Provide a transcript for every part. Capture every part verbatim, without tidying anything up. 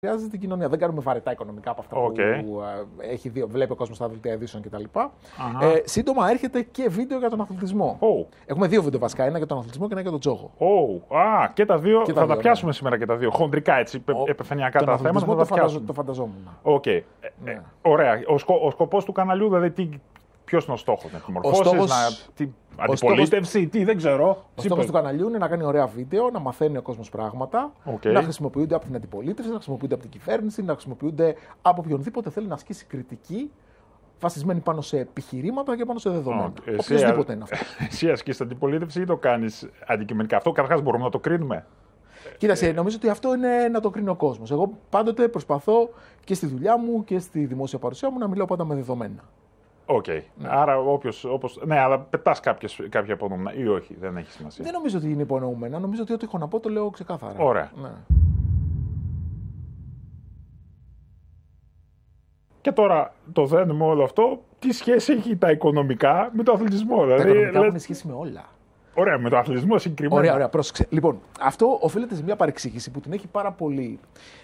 Χρειάζεται την κοινωνία. Δεν κάνουμε βαρετά οικονομικά από αυτά okay. που uh, έχει δει, βλέπει ο κόσμος στα δελτία ειδήσεων κτλ. Uh-huh. Ε, σύντομα έρχεται και βίντεο για τον αθλητισμό. Oh. Έχουμε δύο βίντεο βασικά. Ένα για τον αθλητισμό και ένα για τον τζόγο. Oh. Ah, και τα δύο και θα τα, τα δύο, σήμερα ναι. σήμερα και τα δύο. Χοντρικά έτσι, oh. επιφανειακά τα θέματα. Θα το, τα φανταζο, το φανταζόμουν. Okay. Ναι. Ε, ωραία. Ο, σκο, ο σκοπός του καναλιού, δηλαδή, τι, ποιος είναι ο στόχος, να επιμορφώσεις, στόχος... να. Τι... Αντιπολίτευση, στόχος... τι, δεν ξέρω. Ο στόχος του καναλιού είναι να κάνει ωραία βίντεο, να μαθαίνει ο κόσμος πράγματα, okay. να χρησιμοποιούνται από την αντιπολίτευση, να χρησιμοποιούνται από την κυβέρνηση, να χρησιμοποιούνται από οποιονδήποτε θέλει να ασκήσει κριτική βασισμένη πάνω σε επιχειρήματα και πάνω σε δεδομένα. Okay. Οποιοσδήποτε είναι αυτό. Εσύ ασκείς αντιπολίτευση ή το κάνεις αντικειμενικά? Αυτό καταρχάς μπορούμε να το κρίνουμε. Κοίταξε, νομίζω ότι αυτό είναι να το κρίνει ο κόσμος. Εγώ πάντοτε προσπαθώ και στη δουλειά μου και στη δημόσια παρουσία μου να μιλάω πάντα με δεδομένα. Οκ. Okay. Ναι. Άρα, όποιος, όπως... ναι, αλλά πετάς κάποια υπονοούμενα ή όχι, δεν έχει σημασία. Δεν νομίζω ότι είναι υπονοούμενα. Νομίζω ότι ό,τι έχω να πω το λέω ξεκάθαρα. Ωραία. Ναι. Και τώρα το δένουμε όλο αυτό, τι σχέση έχει τα οικονομικά με το αθλητισμό? Τα δηλαδή, οικονομικά έχουν σχέση με όλα. Ωραία, με το αθλητισμό συγκεκριμένα. Ωραία, ωραία, πρόσεξε. Λοιπόν, αυτό οφείλεται σε μια παρεξήγηση που την έχει πάρα πολύ.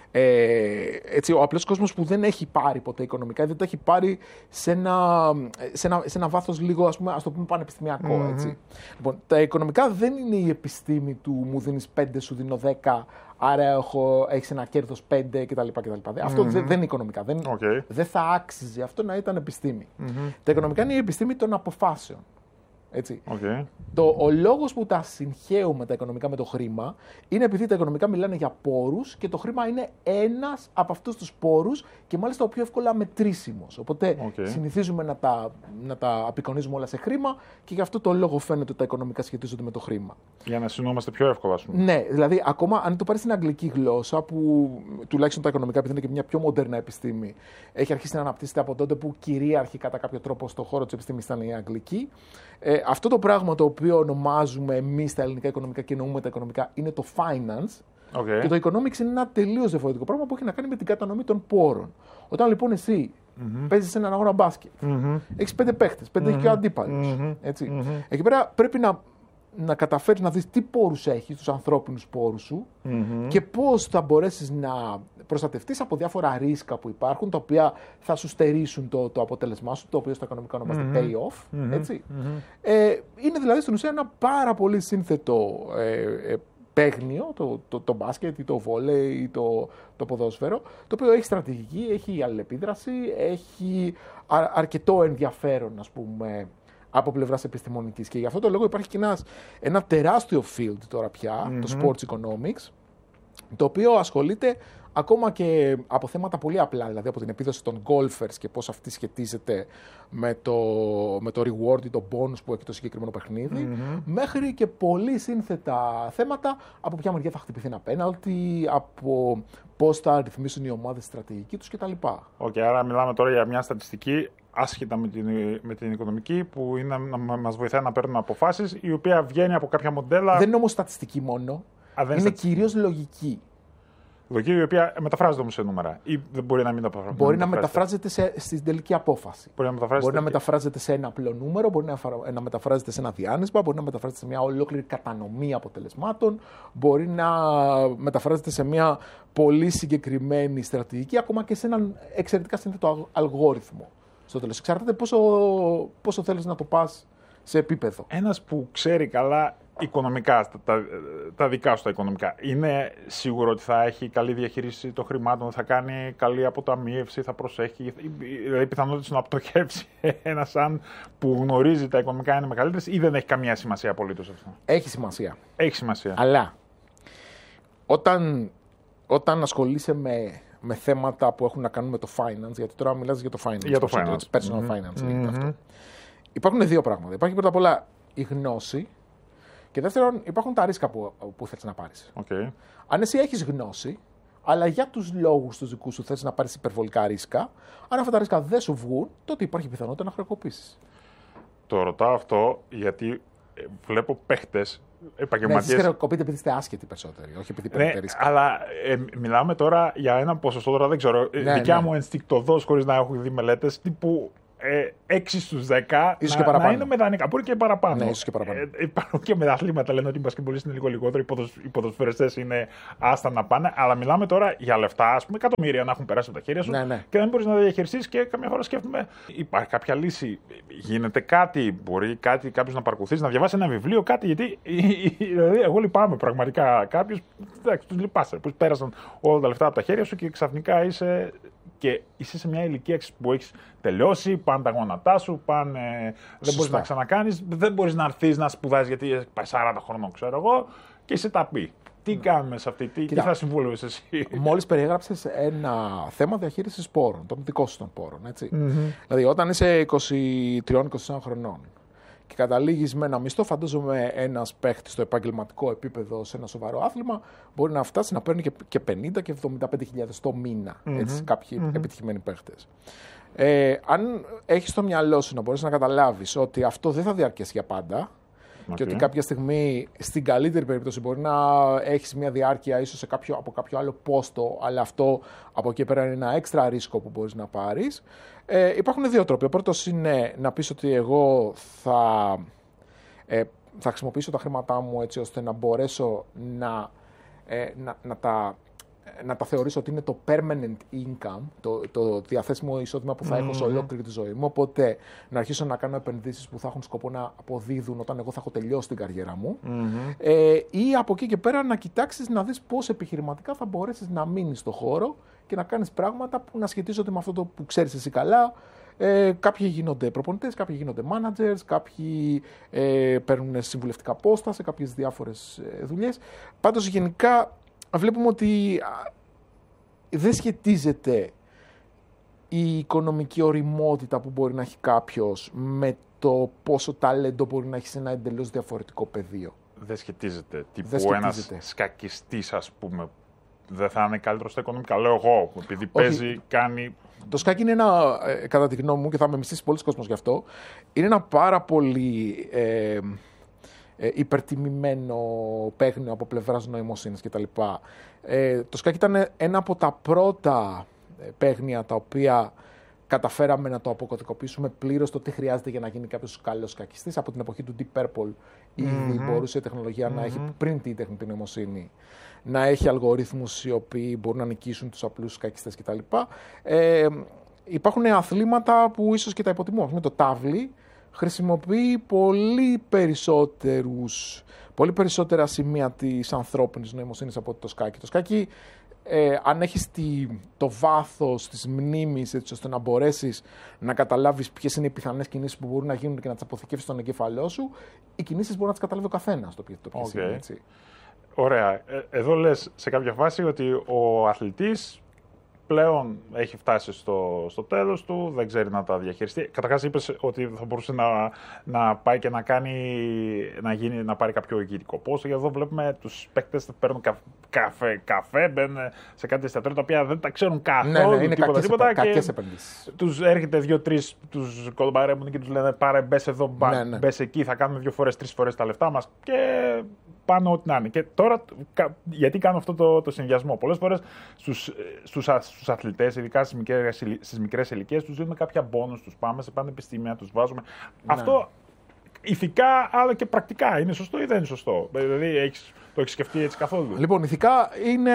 Ε, έτσι, ο απλός κόσμος που δεν έχει πάρει ποτέ οικονομικά, δεν το έχει πάρει σε ένα, σε ένα, σε ένα βάθος λίγο, ας πούμε, ας το πούμε πανεπιστημιακό. Mm-hmm. Έτσι. Λοιπόν, τα οικονομικά δεν είναι η επιστήμη του μου δίνεις πέντε, σου δίνω δέκα, άρα έχω, έχεις ένα κέρδος πέντε κτλ. κτλ. Mm-hmm. Αυτό δεν, δεν είναι οικονομικά. Δεν, okay. δεν θα άξιζε αυτό να ήταν επιστήμη. Mm-hmm. Τα οικονομικά είναι η επιστήμη των αποφάσεων. Έτσι. Okay. Το, ο λόγος που τα συγχαίουμε τα οικονομικά με το χρήμα είναι επειδή τα οικονομικά μιλάνε για πόρους και το χρήμα είναι ένας από αυτούς τους πόρους και μάλιστα ο πιο εύκολα μετρήσιμος. Οπότε okay. συνηθίζουμε να τα, να τα απεικονίζουμε όλα σε χρήμα και γι' αυτό το λόγο φαίνεται ότι τα οικονομικά σχετίζονται με το χρήμα. Για να συνόμαστε πιο εύκολα, ας πούμε. Ναι, δηλαδή ακόμα αν το πάρεις στην αγγλική γλώσσα, που τουλάχιστον τα οικονομικά, επειδή είναι και μια πιο μοντέρνα επιστήμη, έχει αρχίσει να αναπτύσσεται από τότε που κυρίαρχη κατά κάποιο τρόπο στον χώρο της επιστήμης ήταν η αγγλική. Ε, αυτό το πράγμα το οποίο ονομάζουμε εμείς τα ελληνικά οικονομικά και εννοούμε τα οικονομικά είναι το finance. Okay. Και το economics είναι ένα τελείως διαφορετικό πράγμα που έχει να κάνει με την κατανομή των πόρων. Όταν λοιπόν εσύ mm-hmm. παίζεις έναν αγώνα μπάσκετ, mm-hmm. έχεις πέντε παίχτες, πέντε mm-hmm. και ο αντίπαλος. Mm-hmm. Έτσι. Mm-hmm. Εκεί πέρα πρέπει να, να καταφέρεις να δεις τι πόρους έχεις, τους ανθρώπινους πόρους σου mm-hmm. και πώς θα μπορέσεις να προστατευτείς από διάφορα ρίσκα που υπάρχουν, τα οποία θα σου στερήσουν το, το αποτέλεσμά σου, το οποίο στα οικονομικά ονομάζεται mm-hmm. pay-off. Mm-hmm. Έτσι. Mm-hmm. Ε, είναι δηλαδή στην ουσία ένα πάρα πολύ σύνθετο ε, ε, παίγνιο, το, το, το μπάσκετ ή το βόλεϊ ή το, το ποδόσφαιρο, το οποίο έχει στρατηγική, έχει αλληλεπίδραση, έχει α, αρκετό ενδιαφέρον, ας πούμε, από πλευράς επιστημονικής. Και γι' αυτό το λόγο υπάρχει και ένας, ένα τεράστιο field τώρα πια, mm-hmm. το sports economics, το οποίο ασχολείται ακόμα και από θέματα πολύ απλά, δηλαδή από την επίδοση των golfers και πώς αυτή σχετίζεται με το, με το reward ή το bonus που έχει το συγκεκριμένο παιχνίδι, mm-hmm. μέχρι και πολύ σύνθετα θέματα, από ποια μεριά θα χτυπηθεί ένα πέναλτι, από πώς θα ρυθμίσουν οι ομάδες στρατηγική τους κτλ. Οκ, okay, άρα μιλάμε τώρα για μια στατιστική άσχετα με την, με την οικονομική, που είναι, να μας βοηθάει να παίρνουμε αποφάσεις, η οποία βγαίνει από κάποια μοντέλα. Δεν είναι όμως στατιστική μόνο, Α, είναι στατιστική. Κυρίως λογική. Λογική η οποία μεταφράζεται όμως σε νούμερα ή δεν μπορεί να μην τα μεταφράζεται. Μπορεί να μεταφράζεται σε, στην τελική απόφαση. Μπορεί να μεταφράζεται, μπορεί να μεταφράζεται σε ένα απλό νούμερο, μπορεί να, να μεταφράζεται σε ένα διάνυσμα, μπορεί να μεταφράζεται σε μια ολόκληρη κατανομή αποτελεσμάτων, μπορεί να μεταφράζεται σε μια πολύ συγκεκριμένη στρατηγική, ακόμα και σε έναν εξαιρετικά σύνθετο αλγόριθμο. Στο τέλος, εξαρτάται πόσο, πόσο θέλεις να το πας σε επίπεδο. Ένας που ξέρει καλά οικονομικά, τα, τα, τα δικά σου τα οικονομικά, είναι σίγουρο ότι θα έχει καλή διαχείριση των χρημάτων, θα κάνει καλή αποταμίευση, θα προσέχει, δηλαδή οι πιθανότητες να πτωχεύσει ένας αν που γνωρίζει τα οικονομικά είναι μεγαλύτερες, ή δεν έχει καμία σημασία απολύτως αυτό? Έχει σημασία. Έχει σημασία. Αλλά όταν, όταν ασχολείσαι με, με θέματα που έχουν να κάνουν με το finance, γιατί τώρα μιλάς για το finance, για το finance. Το personal mm-hmm. finance, mm-hmm. αυτό. Υπάρχουν δύο πράγματα. Υπάρχει πρώτα απ' όλα η γνώση. Και δεύτερον, υπάρχουν τα ρίσκα που, που θέλεις να πάρεις. Okay. Αν εσύ έχεις γνώση, αλλά για τους λόγους τους δικούς σου θες να πάρεις υπερβολικά ρίσκα, αν αυτά τα ρίσκα δεν σου βγουν, τότε υπάρχει πιθανότητα να χρεοκοπήσεις. Το ρωτάω αυτό γιατί βλέπω παίχτες, επαγγελματίες. Ναι, εσείς χρεοκοπείτε επειδή είστε άσχετοι περισσότεροι, όχι επειδή παίρνετε ναι, ρίσκα. Αλλά ε, μιλάμε τώρα για ένα ποσοστό, τώρα δεν ξέρω, ναι, δικιά ναι. μου ενστικτωδώς, χωρίς να έχω δει μελέτες, τύπου ε, έξι στους δέκα να, να είναι με δανεικά. Μπορεί και παραπάνω. Ναι, ίσως και παραπάνω. Ε, υπάρχουν και μεταθλήματα, λένε ότι οι μπασκετμπολίστες είναι λίγο λιγότερο, οι ποδοσφαιριστές είναι άστα να πάνε. Αλλά μιλάμε τώρα για λεφτά, ας πούμε, εκατομμύρια να έχουν περάσει από τα χέρια σου ναι, ναι. και δεν μπορείς να τα διαχειριστείς. Και καμιά φορά σκέφτομαι, υπάρχει κάποια λύση, γίνεται κάτι, μπορεί κάτι κάποιος να παρακολουθήσει, να διαβάσει ένα βιβλίο, κάτι. Γιατί δηλαδή, εγώ λυπάμαι πραγματικά κάποιους, εντάξει, τους λυπάσαι, που πέρασαν όλα τα λεφτά από τα χέρια σου και ξαφνικά είσαι. Και είσαι σε μια ηλικία που έχει τελειώσει, πάνε τα γόνατά σου, πάνε... δεν μπορεί να ξανακάνει, δεν μπορεί να έρθει να σπουδάσει γιατί πάει σαράντα χρονών, ξέρω εγώ, και είσαι ταπεί. Τι mm. κάνουμε σε αυτή, τι, τι θα συμβούλευες εσύ. Μόλις περιέγραψες ένα θέμα διαχείρισης πόρων, των δικών σου των πόρων. Έτσι. Mm-hmm. Δηλαδή, όταν είσαι είκοσι τρία είκοσι τέσσερα χρονών και καταλήγεις με ένα μισθό, φαντάζομαι ένας παίχτης στο επαγγελματικό επίπεδο σε ένα σοβαρό άθλημα μπορεί να φτάσει να παίρνει και πενήντα και εβδομήντα πέντε χιλιάδες το μήνα. Mm-hmm. Έτσι, κάποιοι mm-hmm. επιτυχημένοι παίχτες. Ε, αν έχεις στο μυαλό σου να μπορείς να καταλάβεις ότι αυτό δεν θα διαρκέσει για πάντα. Okay. Και ότι κάποια στιγμή, στην καλύτερη περίπτωση, μπορεί να έχεις μια διάρκεια ίσως σε κάποιο, από κάποιο άλλο πόστο, αλλά αυτό από εκεί πέρα είναι ένα έξτρα ρίσκο που μπορείς να πάρεις. Ε, υπάρχουν δύο τρόποι. Ο πρώτος είναι να πεις ότι εγώ θα, ε, θα χρησιμοποιήσω τα χρήματά μου έτσι ώστε να μπορέσω να, ε, να, να τα... να τα θεωρήσω ότι είναι το permanent income, το, το διαθέσιμο εισόδημα που θα mm-hmm. έχω σε ολόκληρη τη ζωή μου. Οπότε να αρχίσω να κάνω επενδύσεις που θα έχουν σκοπό να αποδίδουν όταν εγώ θα έχω τελειώσει την καριέρα μου. Mm-hmm. Ε, ή από εκεί και πέρα να κοιτάξεις να δεις πώς επιχειρηματικά θα μπορέσεις να μείνεις στο χώρο και να κάνεις πράγματα που να σχετίζονται με αυτό το που ξέρεις εσύ καλά. Ε, κάποιοι γίνονται προπονητές, κάποιοι γίνονται managers, κάποιοι ε, παίρνουν συμβουλευτικά πόστα σε κάποιες διάφορες ε, δουλειές. Πάντως γενικά βλέπουμε ότι δεν σχετίζεται η οικονομική οριμότητα που μπορεί να έχει κάποιος με το πόσο ταλέντο μπορεί να έχει σε ένα εντελώς διαφορετικό πεδίο. Δεν σχετίζεται. Τύπου ένας σκακιστής, ας πούμε, δεν θα είναι καλύτερο στα οικονομικά. Λέω εγώ, επειδή όχι, παίζει, κάνει... Το σκάκι είναι ένα, κατά τη γνώμη μου, και θα με μισήσει πολλοί κόσμος γι' αυτό, είναι ένα πάρα πολύ... Ε, Ε, υπερτιμημένο παίγνιο από πλευράς νοημοσύνης κτλ. Ε, το σκάκι ήταν ένα από τα πρώτα παίγνια τα οποία καταφέραμε να το αποκωδικοποιήσουμε πλήρως το τι χρειάζεται για να γίνει κάποιος καλός σκακιστής. Από την εποχή του Deep Purple ήδη mm-hmm. μπορούσε η τεχνολογία mm-hmm. να έχει, πριν τη τεχνητή νοημοσύνη, να έχει αλγορίθμους οι οποίοι μπορούν να νικήσουν τους απλούς σκακιστές κτλ. Ε, υπάρχουν αθλήματα που ίσως και τα υποτιμούν. Το τάβλι χρησιμοποιεί πολύ, περισσότερους, πολύ περισσότερα σημεία της ανθρώπινης νοημοσύνης από το σκάκι. Το σκάκι, ε, αν έχεις τη, το βάθος της μνήμης, έτσι ώστε να μπορέσεις να καταλάβεις ποιες είναι οι πιθανές κινήσεις που μπορούν να γίνουν και να τις αποθηκεύσεις στον εγκέφαλό σου, οι κινήσεις μπορεί να τις καταλάβει ο καθένας το ποιες okay. είναι, έτσι. Ωραία. Ε, εδώ λες σε κάποια φάση ότι ο αθλητής πλέον έχει φτάσει στο, στο τέλος του, δεν ξέρει να τα διαχειριστεί. Καταρχάς είπες ότι θα μπορούσε να, να πάει και να κάνει, να, γίνει, να πάρει κάποιο ηγετικό πόστο. Γιατί εδώ βλέπουμε τους παίκτες που παίρνουν κα, καφέ, καφέ, μπαίνουν σε κάτι εστιατόρια τα οποία δεν τα ξέρουν καθόλου. Ναι, ναι, είναι τίποτα, τίποτα, κακές επενδύσεις. Τους έρχεται δύο-τρεις, τους κολομπαρέμουν και τους λένε πάρε μπες εδώ, ναι, ναι. μπες εκεί, θα κάνουμε δύο φορές, τρεις φορές τα λεφτά μας και πάνω ό,τι να είναι. Και τώρα, γιατί κάνω αυτό το, το συνδυασμό. Πολλές φορές στους, στους, στους αθλητές, ειδικά στις μικρές, στις μικρές ηλικίες, τους δίνουμε κάποια μπόνους, τους πάμε σε πανεπιστήμια, τους βάζουμε. Ναι. Αυτό ηθικά αλλά και πρακτικά είναι σωστό ή δεν είναι σωστό? Δηλαδή, έχεις, το έχεις σκεφτεί έτσι καθόλου? Λοιπόν, ηθικά είναι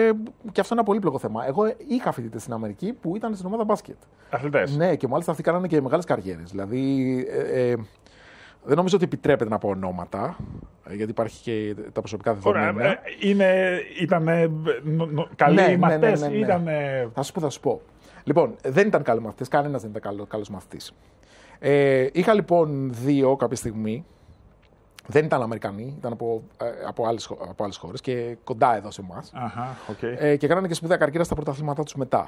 και αυτό ένα πολύπλοκο θέμα. Εγώ είχα φοιτητές στην Αμερική που ήταν στην ομάδα μπάσκετ. Αθλητές. Ναι, και μάλιστα αυτοί κάνανε και μεγάλες καριέρες. Δηλαδή, ε, ε, δεν νομίζω ότι επιτρέπεται να πω ονόματα, γιατί υπάρχει και τα προσωπικά δεδομένα. Ωραία, είναι, ήτανε καλοί ναι, μαθητές, ναι, ναι, ναι, ναι. ήτανε... Θα σου πω, θα σου πω. Λοιπόν, δεν ήταν καλοί μαθητές, κανένας δεν ήταν καλό, καλός μαθητής. Ε, είχα λοιπόν δύο κάποια στιγμή, δεν ήταν Αμερικανοί, ήταν από, από, άλλες, από άλλες χώρες και κοντά εδώ σε εμάς. Okay. Ε, και κάνανε και σπουδαία καριέρα στα πρωταθλήματά τους μετά,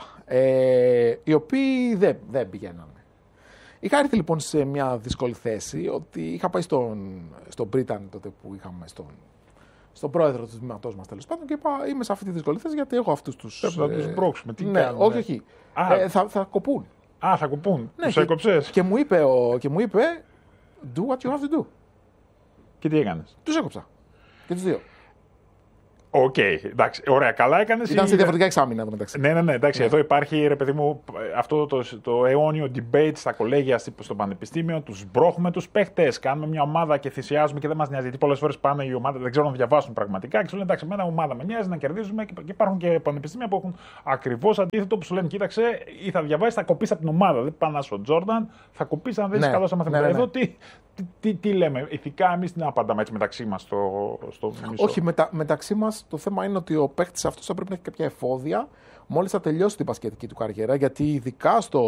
ε, οι οποίοι δεν, δεν πηγαίνανε. Είχα έρθει λοιπόν σε μια δύσκολη θέση ότι είχα πάει στον, στον Μπρίτανη τότε που είχαμε στον, στον πρόεδρο του τμήματός μας τέλος πάντων και είπα είμαι σε αυτή τη δύσκολη θέση γιατί έχω αυτούς τους... Πρέπει να τους μπρώξουμε, τι ναι, κάνουμε. όχι, όχι. Ε, θα, θα κοπούν. Α, θα κοπούν. Ναι, τους και, έκοψες. Και μου, είπε, ο, και μου είπε do what you have to do. Και τι έκανες? Τους έκοψα. Και τους δύο. Οκ, okay, εντάξει, ωραία, καλά έκανες. Ήταν σε διαφορετικά εξάμηνα μεταξύ. Ναι, ναι, ναι, εντάξει, ναι. Εδώ υπάρχει, ρε παιδί μου, αυτό το, το, το αιώνιο debate στα κολέγια, στο πανεπιστήμιο, τους μπρόχουμε τους παίχτες, κάνουμε μια ομάδα και θυσιάζουμε και δεν μας νοιάζει. Γιατί πολλές φορές πάνε οι ομάδες, δεν ξέρουν να διαβάσουν πραγματικά και σου λένε εντάξει, εμένα ομάδα με νοιάζει να κερδίζουμε και, και υπάρχουν και πανεπιστήμια που έχουν ακριβώς αντίθετο που σου λένε κοίταξε, ή θα διαβάσεις, θα κοπείς από την ομάδα. Δεν πάνε στο Τζόρνταν, θα κοπείς αν δεν είσαι ναι, καλό στα μαθηματικά. Ναι, ναι, ναι. Εδώ τι, τι, τι, τι λέμε, ηθικά εμείς τι να απαντάμε έτσι μεταξύ μας στο, στο μισό. Όχι, μετα, μεταξύ μας το θέμα είναι ότι ο παίκτης αυτός θα πρέπει να έχει κάποια εφόδια μόλις θα τελειώσει την μπασκετική του καριέρα. Γιατί ειδικά στο,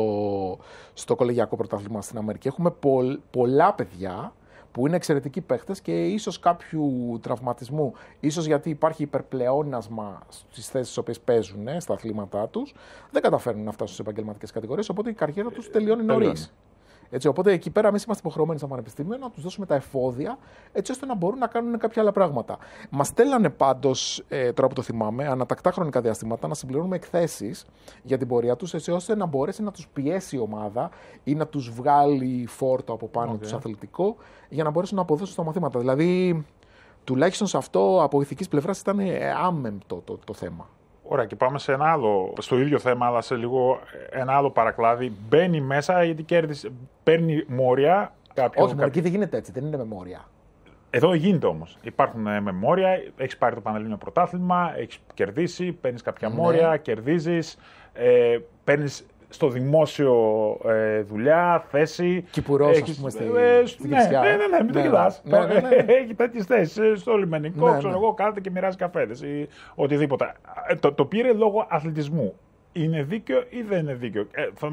στο κολεγιακό πρωτάθλημα στην Αμερική έχουμε πολλ, πολλά παιδιά που είναι εξαιρετικοί παίκτες και ίσως κάποιου τραυματισμού, ίσως γιατί υπάρχει υπερπλεόνασμα στις θέσεις στις οποίες παίζουν, στα αθλήματά τους, δεν καταφέρνουν να φτάσουν σε επαγγελματικές κατηγορίες, οπότε η καριέρα τους τελειώνει νωρίς. Έτσι, οπότε εκεί πέρα εμείς είμαστε υποχρεωμένοι στα πανεπιστήμια να τους δώσουμε τα εφόδια έτσι ώστε να μπορούν να κάνουν κάποια άλλα πράγματα. Μας στέλνανε πάντως, ε, τώρα που το θυμάμαι, ανατακτά χρονικά διαστήματα να συμπληρώνουμε εκθέσεις για την πορεία τους έτσι ώστε να μπορέσει να τους πιέσει η ομάδα ή να τους βγάλει φόρτο από πάνω okay. τους αθλητικό για να μπορέσουν να αποδώσουν στα μαθήματα. Δηλαδή, τουλάχιστον σε αυτό από ηθικής πλευράς ήταν άμεμπτο το, το θέμα. Ωραία, και πάμε σε ένα άλλο, στο ίδιο θέμα, αλλά σε λίγο ένα άλλο παρακλάδι. Μπαίνει μέσα γιατί κέρδισε, παίρνει μόρια. Κάποιον, Όχι, κάποιον... δεν γίνεται έτσι, δεν είναι με μόρια. Εδώ γίνεται όμως. Υπάρχουν με μόρια, έχεις πάρει το Πανελλήνιο Πρωτάθλημα, έχεις κερδίσει, παίρνεις κάποια ναι. μόρια, κερδίζεις, ε, παίρνεις στο δημόσιο ε, δουλειά, θέση. Κυπουρός, ας πούμε, στη, ε, στη ναι, ναι, ναι, ναι, μην το κοιτάς. Ναι, ναι, ναι. Έχει τέτοιες θέσεις στο λιμενικό, ναι, ξέρω ναι. εγώ, κάθεται και μοιράζει καφέδες ή οτιδήποτε. Το, το πήρε λόγω αθλητισμού. Είναι δίκαιο ή δεν είναι δίκαιο. Ε, θα...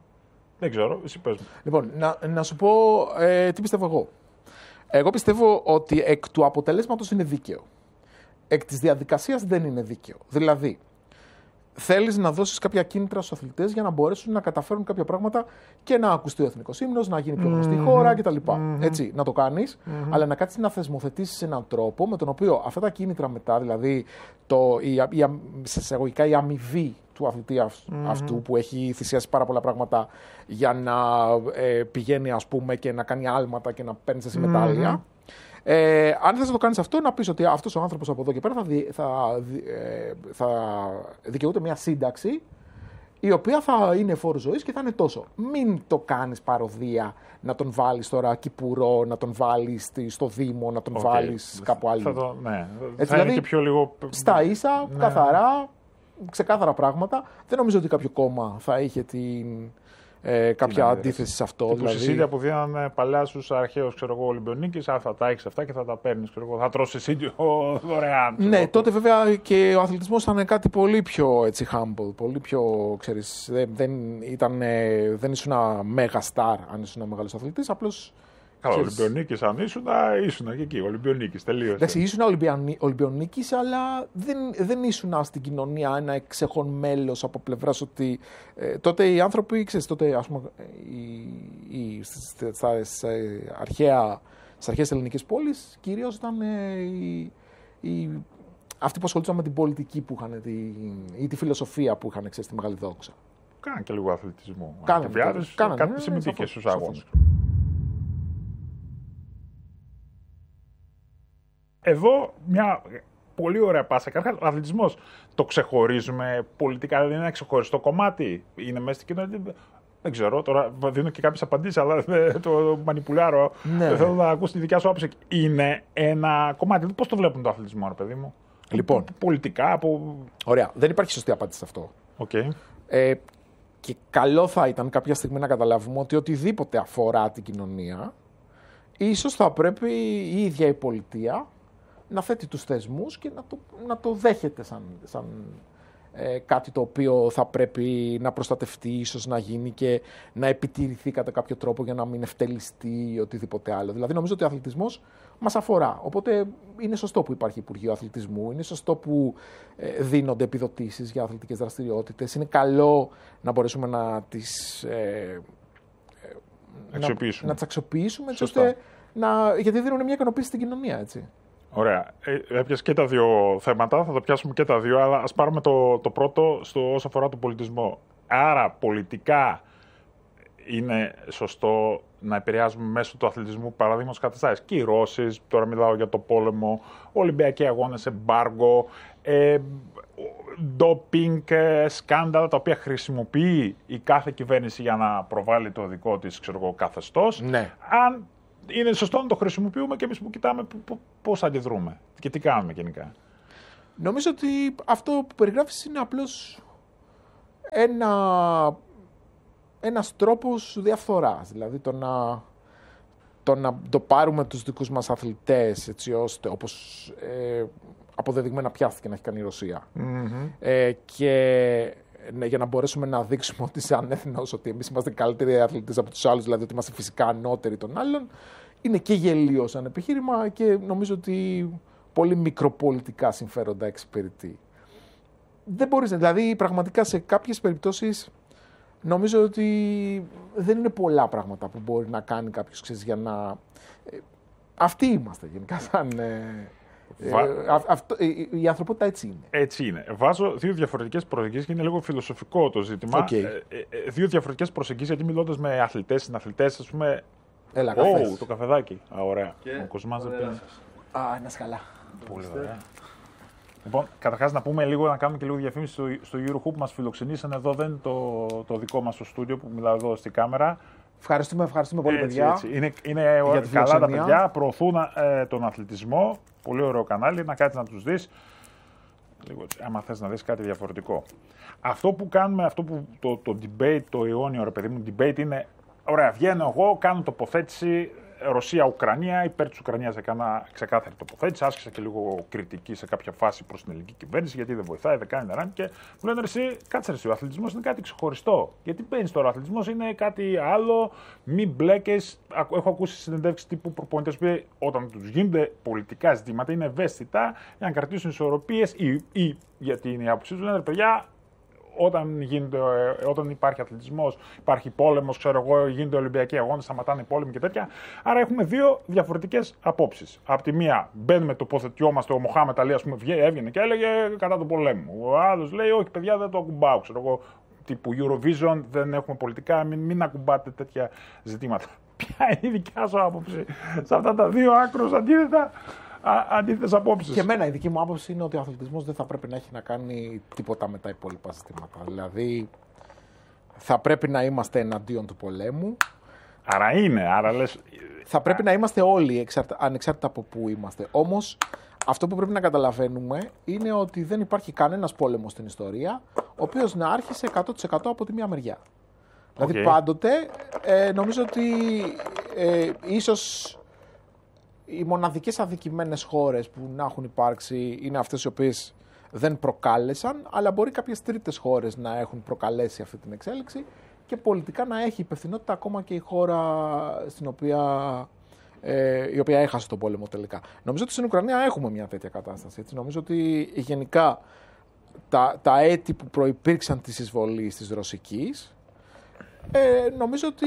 Δεν ξέρω, εσύ πες μου. Λοιπόν, να, να σου πω ε, τι πιστεύω εγώ. Εγώ πιστεύω ότι εκ του αποτελέσματος είναι δίκαιο. Εκ της διαδικασίας δεν είναι δίκαιο. Δηλαδή, θέλεις να δώσεις κάποια κίνητρα στους αθλητές για να μπορέσουν να καταφέρουν κάποια πράγματα και να ακουστεί ο εθνικός ύμνος, να γίνει πιο γνωστή mm-hmm. χώρα κτλ. Mm-hmm. Έτσι, να το κάνεις, mm-hmm. αλλά να κάτσεις να θεσμοθετήσεις έναν τρόπο με τον οποίο αυτά τα κίνητρα μετά, δηλαδή το, η, η, σε εισαγωγικά η αμοιβή του αθλητή mm-hmm. αυτού που έχει θυσιάσει πάρα πολλά πράγματα για να ε, πηγαίνει ας πούμε και να κάνει άλματα και να παίρνει εσύ μετάλλια. Mm-hmm. Ε, αν θες να το κάνεις αυτό, να πεις ότι αυτός ο άνθρωπος από εδώ και πέρα θα, δι, θα, ε, θα δικαιούται μια σύνταξη η οποία θα είναι φόρου ζωής και θα είναι τόσο. Μην το κάνεις παροδία να τον βάλεις τώρα κυπουρό, να τον βάλεις στο Δήμο, να τον okay. βάλεις κάπου αλλού. Θα το, ναι. Έτσι, θα δηλαδή, είναι και πιο λίγο... Στα ίσα, ναι. καθαρά, ξεκάθαρα πράγματα. Δεν νομίζω ότι κάποιο κόμμα θα είχε την... Ε, κάποια αντίθεση σε αυτό. Τύπου δηλαδή... συσίδια που δίνανε παλιά στους αρχαίους Ολυμπιονίκης, α, θα τα έχεις αυτά και θα τα παίρνεις. Ξέρω, θα τρως συσίδιο δωρεάν. Ναι, εγώ. Τότε βέβαια και ο αθλητισμός ήταν κάτι πολύ πιο έτσι, humble, πολύ πιο, ξέρεις, δεν, δεν, ήταν, δεν ήσουν ένα μέγα στάρ αν ήσουν ένα μεγάλος αθλητής, απλώς... Καλά, Ολυμπιονίκης αν ήσουν, ήσουν και εκεί, Ολυμπιονίκης, τελείωσε. Εντάξει, ήσουν Ολυμπιονίκης, αλλά δεν, δεν ήσουν στην κοινωνία ένα εξεχόν μέλος από πλευράς ότι ε, τότε οι άνθρωποι, ξέρεις, τότε ας πούμε, οι, οι, στις αρχαία, αρχαίες ελληνικές πόλεις, κυρίως ήταν ε, οι, οι, αυτοί που ασχολούνταν με την πολιτική που είχαν, τη, ή τη φιλοσοφία που είχαν, ξέρεις, στη Μεγάλη Δόξα. Κάναν και λίγο αθλητισμό. Κάναν, κάτι συμμετείχε στους αγώνες. Εδώ μια πολύ ωραία πάσα. Καταρχάς, ο αθλητισμός το ξεχωρίζουμε πολιτικά, δηλαδή είναι ένα ξεχωριστό κομμάτι. Είναι μέσα στην κοινωνία. Δεν ξέρω, τώρα δίνω και κάποιες απαντήσεις, αλλά το μανιπουλάρω. Ναι. Θέλω να ακούσω τη δικιά σου άποψη. Είναι ένα κομμάτι. Πώς το βλέπουν το αθλητισμό, ρε παιδί μου. Λοιπόν. Πολιτικά, από. Ωραία. Δεν υπάρχει σωστή απάντηση σε αυτό. Okay. Ε, και καλό θα ήταν κάποια στιγμή να καταλάβουμε ότι οτιδήποτε αφορά την κοινωνία, ίσως θα πρέπει η ίδια η πολιτεία να θέτει τους θεσμούς και να το, να το δέχεται σαν, σαν ε, κάτι το οποίο θα πρέπει να προστατευτεί, ίσως να γίνει και να επιτηρηθεί κατά κάποιο τρόπο για να μην ευτελιστεί ή οτιδήποτε άλλο. Δηλαδή νομίζω ότι ο αθλητισμός μας αφορά. Οπότε είναι σωστό που υπάρχει Υπουργείο Αθλητισμού, είναι σωστό που ε, δίνονται επιδοτήσεις για αθλητικές δραστηριότητες. Είναι καλό να μπορέσουμε να τις, ε, ε, να, να τις αξιοποιήσουμε, έτσι ώστε να, γιατί δίνουν μια ικανοποίηση στην κοινωνία, έτσι. Ωραία. Έπιασε και τα δύο θέματα, θα το πιάσουμε και τα δύο, αλλά ας πάρουμε το, το πρώτο στο όσο αφορά τον πολιτισμό. Άρα, πολιτικά είναι σωστό να επηρεάζουμε μέσω του αθλητισμού παραδείγματος καταστάσεις. Κυρώσεις, τώρα μιλάω για το πόλεμο, Ολυμπιακοί αγώνες, εμπάργκο, ε, ντόπινγκ, σκάνδαλα τα οποία χρησιμοποιεί η κάθε κυβέρνηση για να προβάλλει το δικό της, ξέρω εγώ, καθεστώς. Ναι. Αν είναι σωστό να το χρησιμοποιούμε και εμείς που κοιτάμε πώς αντιδρούμε και τι κάνουμε γενικά. Νομίζω ότι αυτό που περιγράφεις είναι απλώς ένα, ένας τρόπος διαφθοράς. Δηλαδή το να, το να το πάρουμε τους δικούς μας αθλητές, έτσι ώστε, όπως ε, αποδεδειγμένα πιάστηκε να έχει κάνει η Ρωσία. Mm-hmm. Ε, και ναι, για να μπορέσουμε να δείξουμε ότι σαν έθνος ότι εμείς είμαστε καλύτεροι αθλητές από τους άλλους, δηλαδή ότι είμαστε φυσικά ανώτεροι των άλλων, είναι και γελίο σαν επιχείρημα και νομίζω ότι πολύ μικροπολιτικά συμφέροντα εξυπηρετεί. Δεν μπορείς, δηλαδή πραγματικά σε κάποιες περιπτώσεις νομίζω ότι δεν είναι πολλά πράγματα που μπορεί να κάνει κάποιος, ξέρεις, για να... Αυτοί είμαστε γενικά σαν... Βα... Ε, α, αυτό, η, η ανθρωπότητα έτσι είναι. Έτσι είναι. Βάζω δύο διαφορετικές προσεγγίσεις και είναι λίγο φιλοσοφικό το ζήτημα. Okay. Ε, ε, δύο διαφορετικές προσεγγίσεις, γιατί μιλώντας με αθλητές, συναθλητές, ας πούμε. Έλα, oh, το καφεδάκι. Α, ωραία. Και ο Κοσμάς δεν πίνει. Α, να σκαλά. Πολύ ωραία. Λοιπόν, καταρχάς να πούμε λίγο, να κάνουμε και λίγο διαφήμιση στο, στο Eurohoop που μας φιλοξενήσαν εδώ. Δεν είναι το, το δικό μας το στούντιο που μιλάω εδώ στη κάμερα. Ευχαριστούμε, ευχαριστούμε πολύ, έτσι, παιδιά. Έτσι. Είναι, είναι καλά τα παιδιά, προωθούν ε, τον αθλητισμό. Πολύ ωραίο κανάλι, να κάτσεις να τους δεις. Λίγο έτσι, άμα θες να δεις κάτι διαφορετικό. Αυτό που κάνουμε, αυτό που το, το debate, το αιώνιο ρε παιδί μου, debate είναι, ωραία, βγαίνω εγώ, κάνω τοποθέτηση Ρωσία-Ουκρανία, υπέρ της Ουκρανίας έκανα ξεκάθαρη τοποθέτηση, άσκησα και λίγο κριτική σε κάποια φάση προς την ελληνική κυβέρνηση, γιατί δεν βοηθάει, δεν κάνει νεράν και μου λένε εσύ, κάτσε ρε εσύ, ο αθλητισμός είναι κάτι ξεχωριστό. Γιατί μπαίνεις τώρα, ο αθλητισμός είναι κάτι άλλο, μη μπλέκες. Έχω ακούσει συνεντεύξεις τύπου προπονητές που όταν τους γίνονται πολιτικά ζητήματα είναι ευαίσθητα για να κρατήσουν ισορροπίες ή, ή γιατί είναι η άποψή τους, λένε ρε παιδιά. Όταν, γίνεται, όταν υπάρχει αθλητισμός, υπάρχει πόλεμος, ξέρω εγώ, γίνονται Ολυμπιακοί αγώνες, σταματάνε οι πόλεμοι και τέτοια. Άρα έχουμε δύο διαφορετικές απόψεις. Απ' τη μία μπαίνουμε, τοποθετιόμαστε, ο Μοχάμετ Αλή, ας πούμε, έβγαινε και έλεγε κατά του πολέμου. Ο άλλος λέει, όχι παιδιά, δεν το ακουμπάω, ξέρω εγώ, τύπου Eurovision, δεν έχουμε πολιτικά, μην, μην ακουμπάτε τέτοια ζητήματα. Ποια είναι η δικιά σου άποψη σε αυτά τα δύο άκρως αντίθετα? Αντίθετες απόψεις. Και εμένα η δική μου άποψη είναι ότι ο αθλητισμός δεν θα πρέπει να έχει να κάνει τίποτα με τα υπόλοιπα ζητήματα. Δηλαδή θα πρέπει να είμαστε εναντίον του πολέμου. Άρα είναι, άρα λες... Θα πρέπει να είμαστε όλοι εξαρτα... ανεξάρτητα από πού είμαστε. Όμως αυτό που πρέπει να καταλαβαίνουμε είναι ότι δεν υπάρχει κανένας πόλεμος στην ιστορία ο οποίος να άρχισε εκατό τοις εκατό από τη μία μεριά. Okay. Δηλαδή πάντοτε ε, νομίζω ότι ε, ίσως οι μοναδικές αδικημένες χώρες που να έχουν υπάρξει είναι αυτές οι οποίες δεν προκάλεσαν, αλλά μπορεί κάποιες τρίτες χώρες να έχουν προκαλέσει αυτή την εξέλιξη και πολιτικά να έχει υπευθυνότητα ακόμα και η χώρα στην οποία, ε, η οποία έχασε τον πόλεμο τελικά. Νομίζω ότι στην Ουκρανία έχουμε μια τέτοια κατάσταση. Έτσι. Νομίζω ότι γενικά τα, τα έτη που προϋπήρξαν της εισβολής της ρωσικής, ε, νομίζω ότι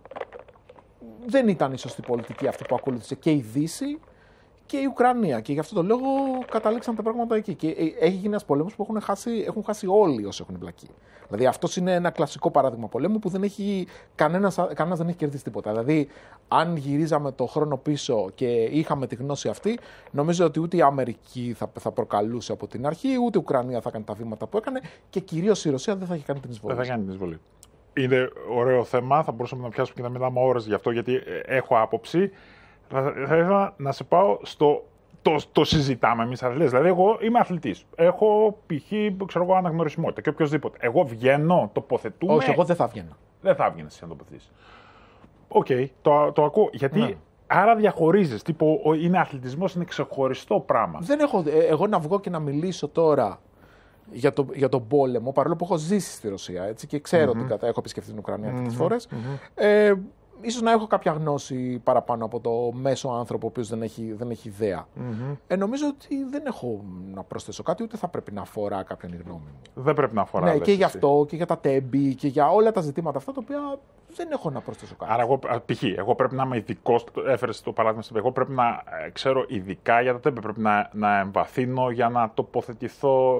δεν ήταν η σωστή πολιτική αυτή που ακολούθησε και η Δύση και η Ουκρανία. Και γι' αυτό το λόγο καταλήξαν τα πράγματα εκεί. Και έχει γίνει ένας πολέμος που έχουν χάσει, έχουν χάσει όλοι όσοι έχουν εμπλακεί. Δηλαδή αυτό είναι ένα κλασικό παράδειγμα πολέμου που δεν έχει, κανένας, κανένας δεν έχει κερδίσει τίποτα. Δηλαδή αν γυρίζαμε το χρόνο πίσω και είχαμε τη γνώση αυτή, νομίζω ότι ούτε η Αμερική θα, θα προκαλούσε από την αρχή, ούτε η Ουκρανία θα κάνει τα βήματα που έκανε και κυρίως η Ρωσία δεν θα έχει κάνει την εισβολή. Δεν θα κάνει την εισβολή. Είναι ωραίο θέμα, θα μπορούσαμε να πιάσουμε και να μιλάμε ώρες γι' αυτό, γιατί έχω άποψη. Θα ήθελα να σε πάω στο το, το συζητάμε εμείς αθλητές. Δηλαδή, εγώ είμαι αθλητής. Έχω π.χ. ξέρω εγώ αναγνωρισιμότητα και οποιοδήποτε. Εγώ βγαίνω, τοποθετούμε. Όχι, εγώ δεν θα βγαίνω. Δεν θα βγαίνεις να τοποθετήσεις. Οκ, okay, το, το ακούω. Γιατί. Ναι. Άρα διαχωρίζεις. Τύπου, είναι αθλητισμός, είναι ξεχωριστό πράγμα. Δεν έχω. Εγώ να βγω και να μιλήσω τώρα για, το, για τον πόλεμο, παρόλο που έχω ζήσει στη Ρωσία έτσι, και ξέρω mm-hmm. ότι κατά, έχω επισκεφτεί την Ουκρανία αρκετές mm-hmm. φορές. Mm-hmm. Ε, ίσως να έχω κάποια γνώση παραπάνω από το μέσο άνθρωπο ο οποίος δεν έχει, δεν έχει ιδέα. Mm-hmm. Ε, νομίζω ότι δεν έχω να προσθέσω κάτι, ούτε θα πρέπει να αφορά κάποιον η γνώμη μου. Δεν πρέπει να αφορά. Ναι, και γι' αυτό και για τα τέμπη και για όλα τα ζητήματα αυτά τα οποία δεν έχω να προσθέσω κάτι. Άρα, εγώ, π.χ., εγώ πρέπει να είμαι ειδικός, έφερες το παράδειγμα, εγώ πρέπει να ε, ξέρω ειδικά για τα τέμπη, πρέπει να, να εμβαθύνω για να τοποθετηθώ.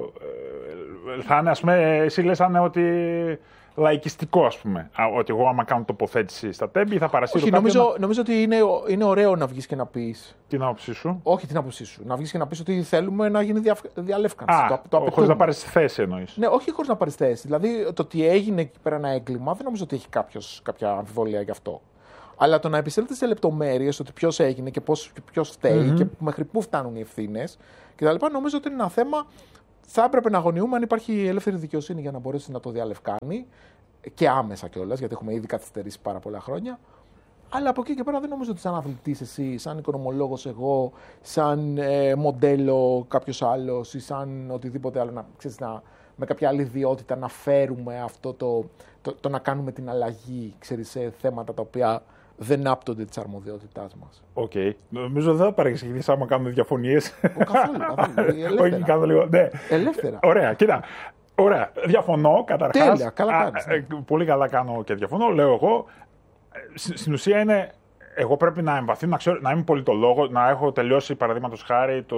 Ε, θα είναι, ας πούμε, εσύ λες αν είναι ότι λαϊκιστικό, ας πούμε. Ότι εγώ, άμα κάνω τοποθέτηση στα τέμπη, θα παρασύρω. Όχι, νομίζω, να... νομίζω ότι είναι, είναι ωραίο να βγεις και να πεις. Την άποψή σου. Όχι την άποψή σου. Να βγεις και να πεις ότι θέλουμε να γίνει δια... διαλεύκανση. Α, το, το χωρίς να πάρεις θέση εννοείς. Ναι, όχι χωρίς να πάρεις θέση. Δηλαδή, το ότι έγινε εκεί πέρα ένα έγκλημα, δεν νομίζω ότι έχει κάποιος, κάποια αμφιβολία γι' αυτό. Αλλά το να επισέλθει σε λεπτομέρειες, ότι ποιος έγινε και ποιος φταίει mm-hmm. και μέχρι πού φτάνουν οι ευθύνες κτλ. Νομίζω ότι είναι ένα θέμα. Θα έπρεπε να αγωνιούμε αν υπάρχει ελεύθερη δικαιοσύνη για να μπορέσει να το διαλευκάνει και άμεσα κιόλας, γιατί έχουμε ήδη καθυστερήσει πάρα πολλά χρόνια. Αλλά από εκεί και πέρα δεν νομίζω ότι σαν αθλητής εσύ, σαν οικονομολόγος εγώ, σαν ε, μοντέλο κάποιος άλλος ή σαν οτιδήποτε άλλο, να, ξέρεις, να, με κάποια άλλη ιδιότητα να φέρουμε αυτό το, το, το να κάνουμε την αλλαγή, ξέρεις, σε θέματα τα οποία δεν άπτονται της αρμοδιότητάς μας. Οκ. Okay. Νομίζω δεν θα παρεξηγηθείς άμα κάνουμε διαφωνίες. Καθόλου, καθόλου. Όχι, κάνω λίγο. Ναι. Ελεύθερα. Ωραία, κοίτα. Ωραία. Διαφωνώ καταρχάς. Τέλεια, καλά κάνεις. Ναι. Πολύ καλά κάνω και διαφωνώ. Λέω εγώ. Στην ουσία είναι. Εγώ πρέπει να εμβαθύνω, να, ξέρω, να είμαι πολιτολόγο, να έχω τελειώσει παραδείγματος χάρη το,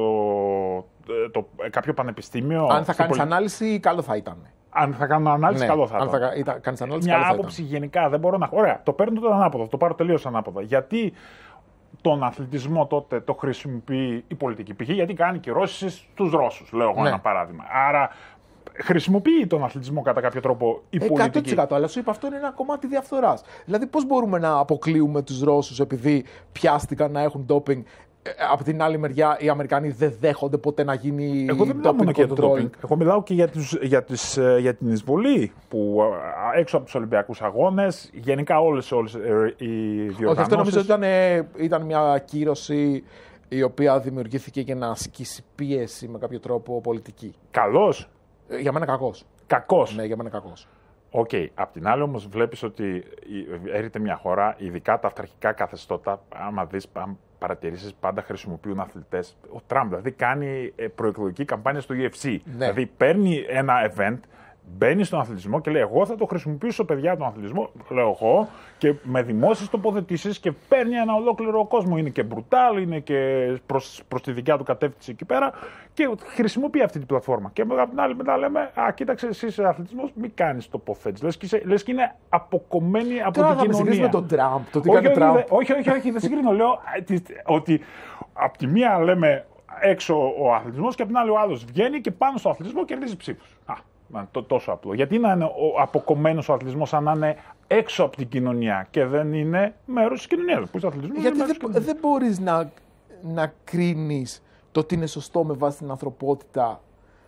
το, το, κάποιο πανεπιστήμιο. Αν θα κάνεις πολι... ανάλυση, καλό θα ήταν. Αν θα κάνω ανάλυση, ναι, καλό θα ήταν. Αν θα κάνεις ανάλυση, μια καλό άποψη θα ήταν. γενικά δεν μπορώ να. Ωραία, το παίρνω τότε ανάποδα, το πάρω τελείως ανάποδα. Γιατί τον αθλητισμό τότε το χρησιμοποιεί η πολιτική π.χ. γιατί κάνει κυρώσεις στους Ρώσους, λέω εγώ ναι. ένα παράδειγμα. Άρα χρησιμοποιεί τον αθλητισμό κατά κάποιο τρόπο η πολιτική. εκατό τοις εκατό, αλλά σου είπα, αυτό είναι ένα κομμάτι διαφθοράς. Δηλαδή, πώς μπορούμε να αποκλείουμε τους Ρώσους επειδή πιάστηκαν να έχουν ντόπινγκ. Από την άλλη μεριά, οι Αμερικανοί δεν δέχονται ποτέ να γίνει. Εγώ δεν μιλάω μόνο για το ντόπινγκ. Εγώ μιλάω και για, τους, για, τις, για την εισβολή που έξω από τους Ολυμπιακούς Αγώνες, γενικά όλες, όλες οι διοργανώσεις. Όχι, αυτό νομίζω ότι ήταν, ήταν μια κύρωση η οποία δημιουργήθηκε για να ασκήσει πίεση με κάποιο τρόπο πολιτική. Καλός. Για μένα κακός. Κακός. Ναι, για μένα κακός. Οκ. Okay. Απ' την άλλη όμως βλέπεις ότι έρχεται μια χώρα, ειδικά τα αυταρχικά καθεστώτα, άμα δεις, αν παρατηρήσεις, πάντα χρησιμοποιούν αθλητές. Ο Τραμπ δηλαδή κάνει προεκλογική καμπάνια στο γιου εφ σι. Ναι. Δηλαδή παίρνει ένα event, μπαίνει στον αθλητισμό και λέει: εγώ θα το χρησιμοποιήσω, παιδιά, τον αθλητισμό, λέω εγώ, και με δημόσιες τοποθετήσεις και παίρνει ένα ολόκληρο κόσμο. Είναι και μπρουτάλ, είναι και προς, προς τη δικιά του κατεύθυνση εκεί πέρα και χρησιμοποιεί αυτή την πλατφόρμα. Και από την άλλη μετά λέμε: α, κοίταξε, εσύ είσαι αθλητισμός, μην κάνεις τοποθέτηση. Λες και, λες και είναι αποκομμένη από Τώρα την κοινωνία. Τώρα θα με τον Τραμπ, το τι όχι, κάνει όχι, Τραμπ. όχι, όχι, όχι, δεν συγκρίνω. Λέω ότι από τη μία λέμε έξω ο αθλητισμός και από την άλλη ο άλλος βγαίνει και πάνω στο αθλητισμό κερδίζει ψήφους. Το, τόσο απλό. Γιατί να είναι ο αποκομμένος ο αθλητισμός αν να είναι έξω από την κοινωνία και δεν είναι μέρος της κοινωνίας. Που αθλητισμός γιατί δεν, δεν μπορείς να, να κρίνεις το τι είναι σωστό με βάση την ανθρωπότητα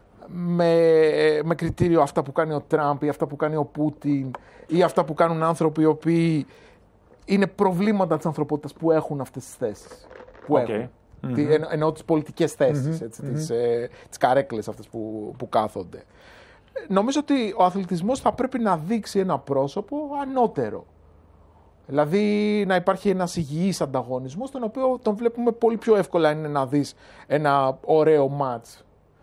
με, με κριτήριο αυτά που κάνει ο Τραμπ ή αυτά που κάνει ο Πούτιν ή αυτά που κάνουν άνθρωποι οι οποίοι είναι προβλήματα της ανθρωπότητας που έχουν αυτές τις θέσεις. Που okay. έχουν. Mm-hmm. Τι, εν, εννοώ τις πολιτικές θέσεις, mm-hmm. έτσι, mm-hmm. τις, ε, τις καρέκλες αυτές που, που κάθονται. Νομίζω ότι ο αθλητισμός θα πρέπει να δείξει ένα πρόσωπο ανώτερο. Δηλαδή να υπάρχει ένας υγιής ανταγωνισμός, τον οποίο τον βλέπουμε πολύ πιο εύκολα είναι να δεις ένα ωραίο μάτς,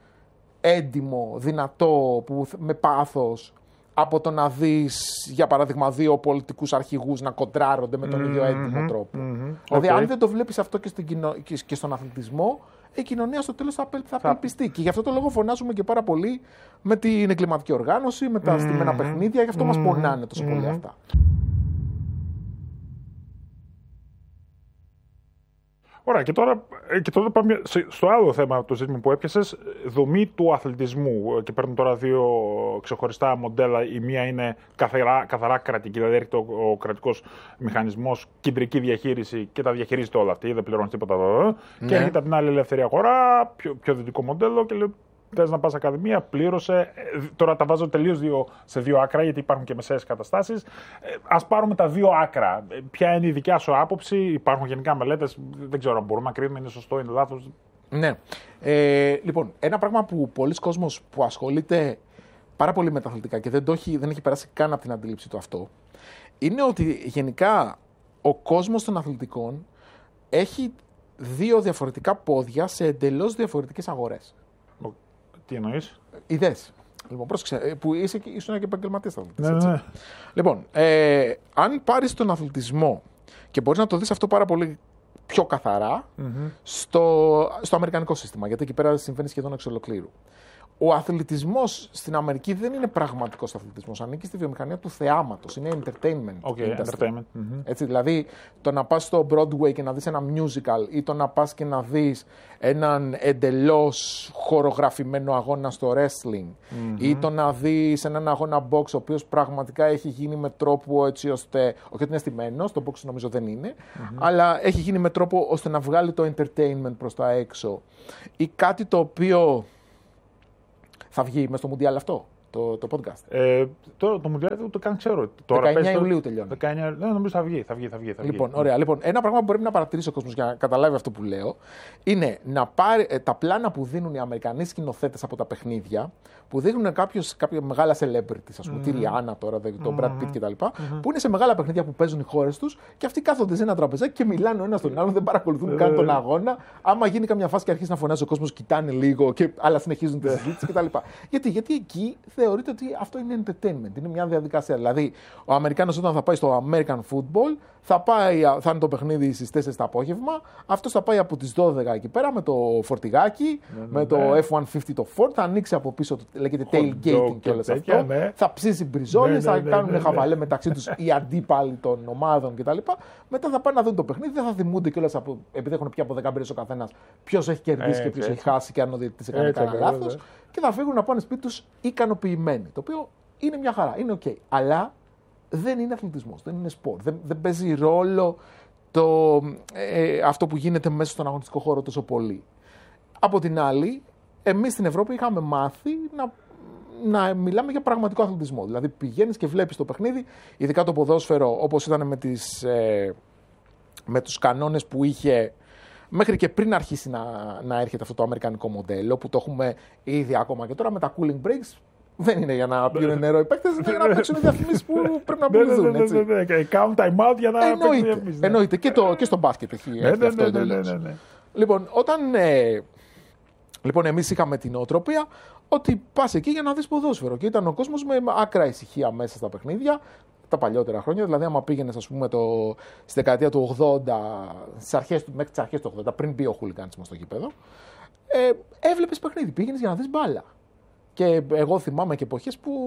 έντιμο, δυνατό, που, με πάθος, από το να δεις, για παράδειγμα, δύο πολιτικούς αρχηγούς να κοντράρονται με τον mm-hmm. ίδιο έντιμο τρόπο. Mm-hmm. Δηλαδή, okay. αν δεν το βλέπεις αυτό και, στην κοινο... και στον αθλητισμό, η κοινωνία στο τέλος θα, θα απελπιστεί. Και γι' αυτό το λόγο φωνάζουμε και πάρα πολύ με την εγκληματική οργάνωση, με τα mm-hmm. στημένα παιχνίδια, γι' αυτό mm-hmm. μας πονάνε τόσο mm-hmm. πολύ αυτά. Ωραία, και τώρα, και τώρα πάμε στο άλλο θέμα, το ζήτημα που έπιασες, δομή του αθλητισμού. Και παίρνουμε τώρα δύο ξεχωριστά μοντέλα. Η μία είναι καθαρά, καθαρά κρατική, δηλαδή έρχεται ο, ο κρατικός μηχανισμός, κεντρική διαχείριση και τα διαχειρίζεται όλα αυτή, δεν πληρώνει τίποτα εδώ. Ναι. Και έρχεται από την άλλη ελεύθερη αγορά, πιο, πιο δυτικό μοντέλο και λέει: θες να πας ακαδημία, πλήρωσε. Τώρα τα βάζω τελείως δύο, σε δύο άκρα, γιατί υπάρχουν και μεσαίες καταστάσεις. Ας πάρουμε τα δύο άκρα. Ποια είναι η δικιά σου άποψη, υπάρχουν γενικά μελέτες, δεν ξέρω αν μπορούμε να κρίνουμε, είναι σωστό, είναι λάθος. Ναι. Ε, λοιπόν, ένα πράγμα που πολλοί κόσμος που ασχολείται πάρα πολύ με τα αθλητικά και δεν, το έχει, δεν έχει περάσει καν από την αντίληψη του αυτό, είναι ότι γενικά ο κόσμος των αθλητικών έχει δύο διαφορετικά πόδια σε εντελώς διαφορετικές αγορές. Τι εννοείς? Ιδέες. Λοιπόν, πρόσεξε, που είσαι, ήσουν και επαγγελματίας αθλητής. Ναι, ναι. Λοιπόν, ε, αν πάρεις τον αθλητισμό και μπορείς να το δεις αυτό πάρα πολύ πιο καθαρά mm-hmm. στο, στο αμερικανικό σύστημα, γιατί εκεί πέρα συμβαίνει σχεδόν εξ ολοκλήρου. Ο αθλητισμός στην Αμερική δεν είναι πραγματικός αθλητισμός. Ανήκει στη βιομηχανία του θεάματος. Είναι entertainment. Okay, entertainment. Mm-hmm. Έτσι, δηλαδή, το να πας στο Broadway και να δεις ένα musical ή το να πας και να δεις έναν εντελώς χορογραφημένο αγώνα στο wrestling mm-hmm. ή το να δεις έναν αγώνα box ο οποίος πραγματικά έχει γίνει με τρόπο έτσι ώστε, όχι ότι είναι στημένος, το box νομίζω δεν είναι, mm-hmm. αλλά έχει γίνει με τρόπο ώστε να βγάλει το entertainment προς τα έξω ή κάτι το οποίο θα βγει μες στο Μουντιάλ αυτό, το, το podcast. Ε, το το Μουντιάλ το καν ξέρω. Τώρα δεκαεννιά Ιουλίου τελειώνει. δεκαεννιά, ναι, νομίζω θα βγει, θα βγει, θα βγει. Θα βγει. Λοιπόν, ωραία. Λοιπόν, ένα πράγμα που πρέπει να παρατηρήσει ο κόσμος για να καταλάβει αυτό που λέω είναι να πάρει ε, τα πλάνα που δίνουν οι Αμερικανοί σκηνοθέτες από τα παιχνίδια, που δείχνουν κάποιους, κάποια μεγάλα celebrities, ας πούμε, mm-hmm. τη Ριάννα τώρα, τον Brad Pitt κτλ., mm-hmm. που είναι σε μεγάλα παιχνίδια που παίζουν οι χώρες τους και αυτοί κάθονται σε ένα τραπεζάκι και μιλάνε ο ένας τον άλλον, δεν παρακολουθούν καν τον αγώνα. Άμα γίνει καμιά φάση και αρχίσει να φωνάζει ο κόσμος, κοιτάνε λίγο, και, αλλά συνεχίζουν τη συζήτηση κτλ. Γιατί, γιατί εκεί θεωρείται ότι αυτό είναι entertainment, είναι μια διαδικασία. Δηλαδή, ο Αμερικάνος όταν θα πάει στο American football, θα, πάει, θα είναι το παιχνίδι στις τέσσερις το απόγευμα, αυτός θα πάει από τις δώδεκα εκεί πέρα με το φορτηγάκι, ναι, με ναι. το εφ εκατόν πενήντα το Ford, θα ανοίξει από πίσω, το λέγεται tailgating και όλο αυτό, ναι. θα ψήσει μπριζόλες, ναι, ναι, ναι, θα κάνουν ναι, ναι, χαβαλέ μεταξύ τους οι αντίπαλοι των ομάδων κτλ. Μετά θα πάνε να δουν το παιχνίδι, δεν θα θυμούνται κιόλας, επειδή έχουν πει από δέκα μπύρες ο καθένας, ποιος έχει κερδίσει ε, και ποιος έχει χάσει και αν ο διαιτητής έκανε κανένα λάθος, και θα φύγουν να πάνε σπίτι τους ικανοποιημένοι. Το οποίο είναι μια χαρά, είναι οκ. Okay. Αλλά δεν είναι αθλητισμός, δεν είναι σπορ. Δεν, δεν παίζει ρόλο το, ε, αυτό που γίνεται μέσα στον αγωνιστικό χώρο τόσο πολύ. Από την άλλη, εμείς στην Ευρώπη είχαμε μάθει να, να μιλάμε για πραγματικό αθλητισμό. Δηλαδή πηγαίνεις και βλέπεις το παιχνίδι, ειδικά το ποδόσφαιρο, όπως ήταν με, τις, ε, με τους κανόνες που είχε μέχρι και πριν αρχίσει να, να έρχεται αυτό το αμερικανικό μοντέλο, που το έχουμε ήδη ακόμα και τώρα με τα cooling breaks. Δεν είναι για να πιούν νερό οι παίκτες, είναι για να παίξουν διαφημίσεις που πρέπει να πουληθούν. Ναι, ναι, ναι. Count time out για να παίξουν διαφημίσεις. Εννοείται. Και, το, και στο μπάσκετ έχει έρθει αυτό εντελώς. Λοιπόν, όταν ε, λοιπόν, εμείς είχαμε την νοοτροπία ότι πας εκεί για να δεις ποδόσφαιρο. Και ήταν ο κόσμος με άκρα ησυχία μέσα στα παιχνίδια, τα παλιότερα χρόνια. Δηλαδή, άμα πήγαινες, ας πούμε, το, στη δεκαετία του ογδόντα, στις αρχές, μέχρι τις αρχές του ογδόντα, πριν μπει ο χουλιγκάνισμα στο γήπεδο, ε, έβλεπες παιχνίδι, πήγαινες για να δεις μπάλα. Και εγώ θυμάμαι και εποχές που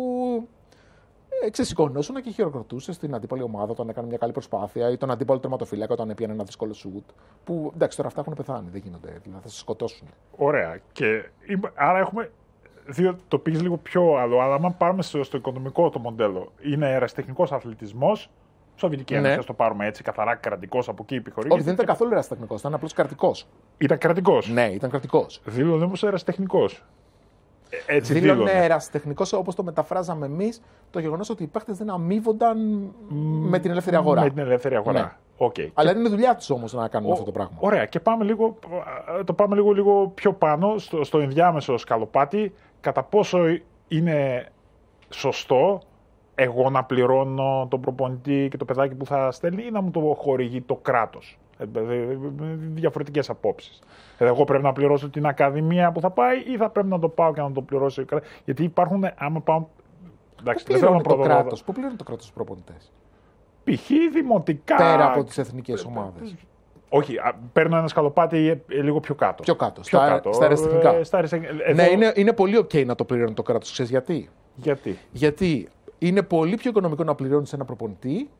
ε, ξεσηκωνόσουν και χειροκροτούσε στην αντίπαλη ομάδα όταν έκανε μια καλή προσπάθεια ή τον αντίπαλο τερματοφύλακα όταν έπιανε ένα δύσκολο σουτ. Που εντάξει, τώρα αυτά έχουν πεθάνει, δεν γίνονται, δηλαδή θα σε σκοτώσουν. Ωραία. Και άρα έχουμε δύο, το πήγες λίγο πιο άλλο, αλλά αν πάρουμε στο, στο οικονομικό το μοντέλο, είναι ερασιτεχνικός αθλητισμός. Σοβιετική Ένωση, ναι. το πάρουμε έτσι, καθαρά κρατικός από εκεί επιχορήγηση. Όχι, δεν ήταν καθόλου ερασιτεχνικός, ήταν απλώς κρατικός. Ήταν κρατικός. Ναι, ήταν κρατικός. Δήλωνε όμως ερασιτεχνικός. Έτσι δήλωνε ερασιτεχνικός, όπως το μεταφράζαμε εμείς, το γεγονός ότι οι παίχτες δεν αμείβονταν mm, με την ελεύθερη αγορά. Με την ελεύθερη αγορά. Ναι. Okay. Αλλά και... είναι δουλειά τους όμως να κάνουν Ο... αυτό το πράγμα. Ωραία. Και πάμε λίγο, το πάμε λίγο, λίγο πιο πάνω, στο, στο ενδιάμεσο σκαλοπάτι, κατά πόσο είναι σωστό εγώ να πληρώνω τον προπονητή και το παιδάκι που θα στέλνει ή να μου το χορηγεί το κράτος. Διαφορετικές απόψεις. Εγώ πρέπει να πληρώσω την ακαδημία που θα πάει ή θα πρέπει να το πάω και να το πληρώσω. Γιατί υπάρχουν, άμα πάω. Εντάξει, πού πληρώνει το κράτος, πού πληρώνει το κράτος τους προπονητές? Π.χ. δημοτικά. Πέρα από τις εθνικές ομάδες. Όχι, παίρνω ένα σκαλοπάτι λίγο πιο κάτω. Πιο κάτω, πιο στα, κάτω. στα αριστεχνικά. Ε, στα αριστεχνικά. Ναι, εδώ... είναι, είναι πολύ ok να το πληρώνει το κράτος. Ξέρεις γιατί? Γιατί? Γιατί είναι πολύ πιο οικονομικό να πληρώνεις ένα προπονητή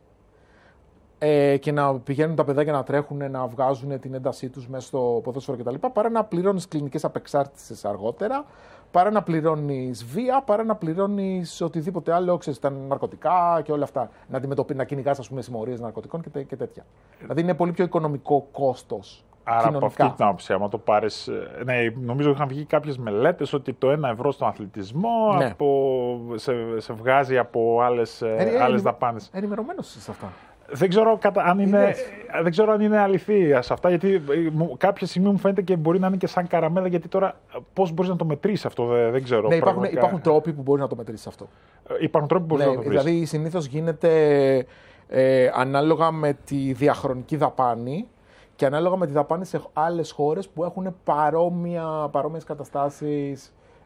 ε, και να πηγαίνουν τα παιδάκια να τρέχουν, να βγάζουν την έντασή τους μέσα στο ποδόσφαιρο κτλ. Παρά να πληρώνεις κλινικές απεξάρτησης αργότερα, παρά να πληρώνεις βία, παρά να πληρώνεις οτιδήποτε άλλο, ξέρεις, τα ναρκωτικά και όλα αυτά. Να αντιμετωπίσεις, να κυνηγάς, ας πούμε, συμμορίες ναρκωτικών και, και τέτοια. Δηλαδή είναι πολύ πιο οικονομικό κόστος. Άρα κοινωνικά. Από αυτή την άποψη, άμα το πάρεις. Ναι, νομίζω είχαν βγει κάποιες μελέτες ότι το ένα ευρώ στον αθλητισμό ναι. από, σε, σε βγάζει από άλλες, ε, άλλες δαπάνες. Ενημερωμένος είσαι σε αυτά. Δεν ξέρω, κατα... αν είναι... δεν ξέρω αν είναι αληθεία σε αυτά, γιατί κάποια στιγμή μου φαίνεται και μπορεί να είναι και σαν καραμέλα, γιατί τώρα πώς μπορείς να το μετρήσεις αυτό, δεν, δεν ξέρω. Ναι, υπάρχουν, υπάρχουν τρόποι που μπορείς να το μετρήσεις αυτό. Υπάρχουν τρόποι που μπορείς ναι, να το μετρήσεις. Δηλαδή συνήθως γίνεται ε, ανάλογα με τη διαχρονική δαπάνη και ανάλογα με τη δαπάνη σε άλλες χώρες που έχουν παρόμοια, παρόμοιες καταστάσεις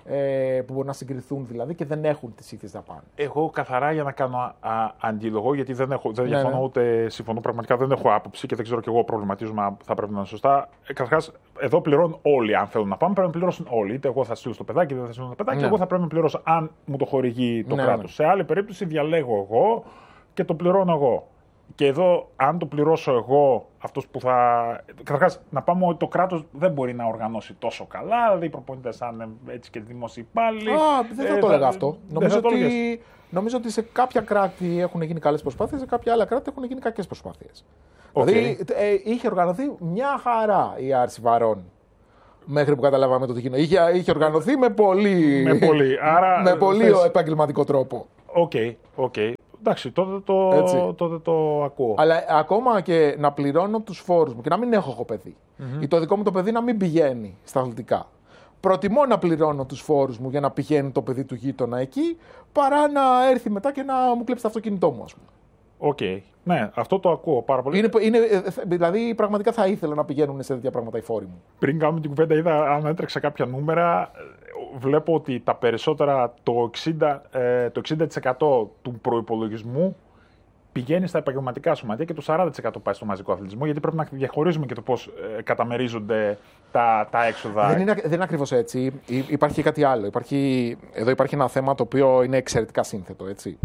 ε, που μπορούν να συγκριθούν δηλαδή και δεν έχουν τις ίδιες δαπάνες. Εγώ καθαρά για να κάνω α, α, αντίλογο, γιατί δεν, έχω, δεν Ναι, διαφωνώ ναι. ούτε συμφωνώ, πραγματικά δεν έχω άποψη και δεν ξέρω κι εγώ προβληματίζομαι αν θα πρέπει να είναι σωστά. Ε, Καταρχάς, εδώ πληρώνουν όλοι. Αν θέλουν να πάμε, πρέπει να πληρώσουν όλοι. Είτε εγώ θα στείλω στο παιδάκι, είτε δεν θα στείλω στο παιδάκι, Ναι. εγώ θα πρέπει να πληρώσω αν μου το χορηγεί το Ναι, κράτος. ναι. Σε άλλη περίπτωση διαλέγω εγώ και το πληρώνω εγώ. Και εδώ, αν το πληρώσω εγώ, αυτός που θα. Καταρχάς, να πάμε ότι το κράτος δεν μπορεί να οργανώσει τόσο καλά. Δηλαδή, οι προπονητές θα είναι έτσι και δημόσιοι υπάλληλοι. Α, δεν θα Ε, το θα- έλεγα αυτό. δεν Νομίζω θα το έλεγες. ότι, νομίζω ότι σε κάποια κράτη έχουν γίνει καλές προσπάθειες, σε κάποια άλλα κράτη έχουν γίνει κακές προσπάθειες. Οκ. Δηλαδή, ε, είχε οργανωθεί μια χαρά η άρση βαρών. Μέχρι που καταλάβαμε το τι γίνεται. Είχε, είχε οργανωθεί με πολύ, Με πολύ. Άρα, με πολύ θες- επαγγελματικό τρόπο. Οκ, οκ. Εντάξει, τότε το, Έτσι. τότε το ακούω. Αλλά ακόμα και να πληρώνω τους φόρους μου και να μην έχω εγώ παιδί. Ή το δικό μου το παιδί να μην πηγαίνει στα αθλητικά. Προτιμώ να πληρώνω τους φόρους μου για να πηγαίνει το παιδί του γείτονα εκεί, παρά να έρθει μετά και να μου κλέψει το αυτοκίνητό μου, ας πούμε. Οκ. Ναι, αυτό το ακούω πάρα πολύ. Είναι, είναι, ε, δηλαδή, πραγματικά θα ήθελα να πηγαίνουν σε τέτοια πράγματα οι φόροι μου. Πριν κάνουμε την κουβέντα, είδα, αν έτρεξα κάποια νούμερα, βλέπω ότι τα περισσότερα, το εξήντα, ε, το εξήντα τοις εκατό του προϋπολογισμού πηγαίνει στα επαγγελματικά σωματεία και το σαράντα τοις εκατό πάει στο μαζικό αθλητισμό, γιατί πρέπει να διαχωρίζουμε και το πώς ε, καταμερίζονται τα, τα έξοδα. Δεν είναι, δεν είναι ακριβώς έτσι. Υ- Υπάρχει και κάτι άλλο. Υπάρχει, εδώ υπάρχει ένα θέμα το οποίο είναι εξαιρετικά σύνθετο, έτσι.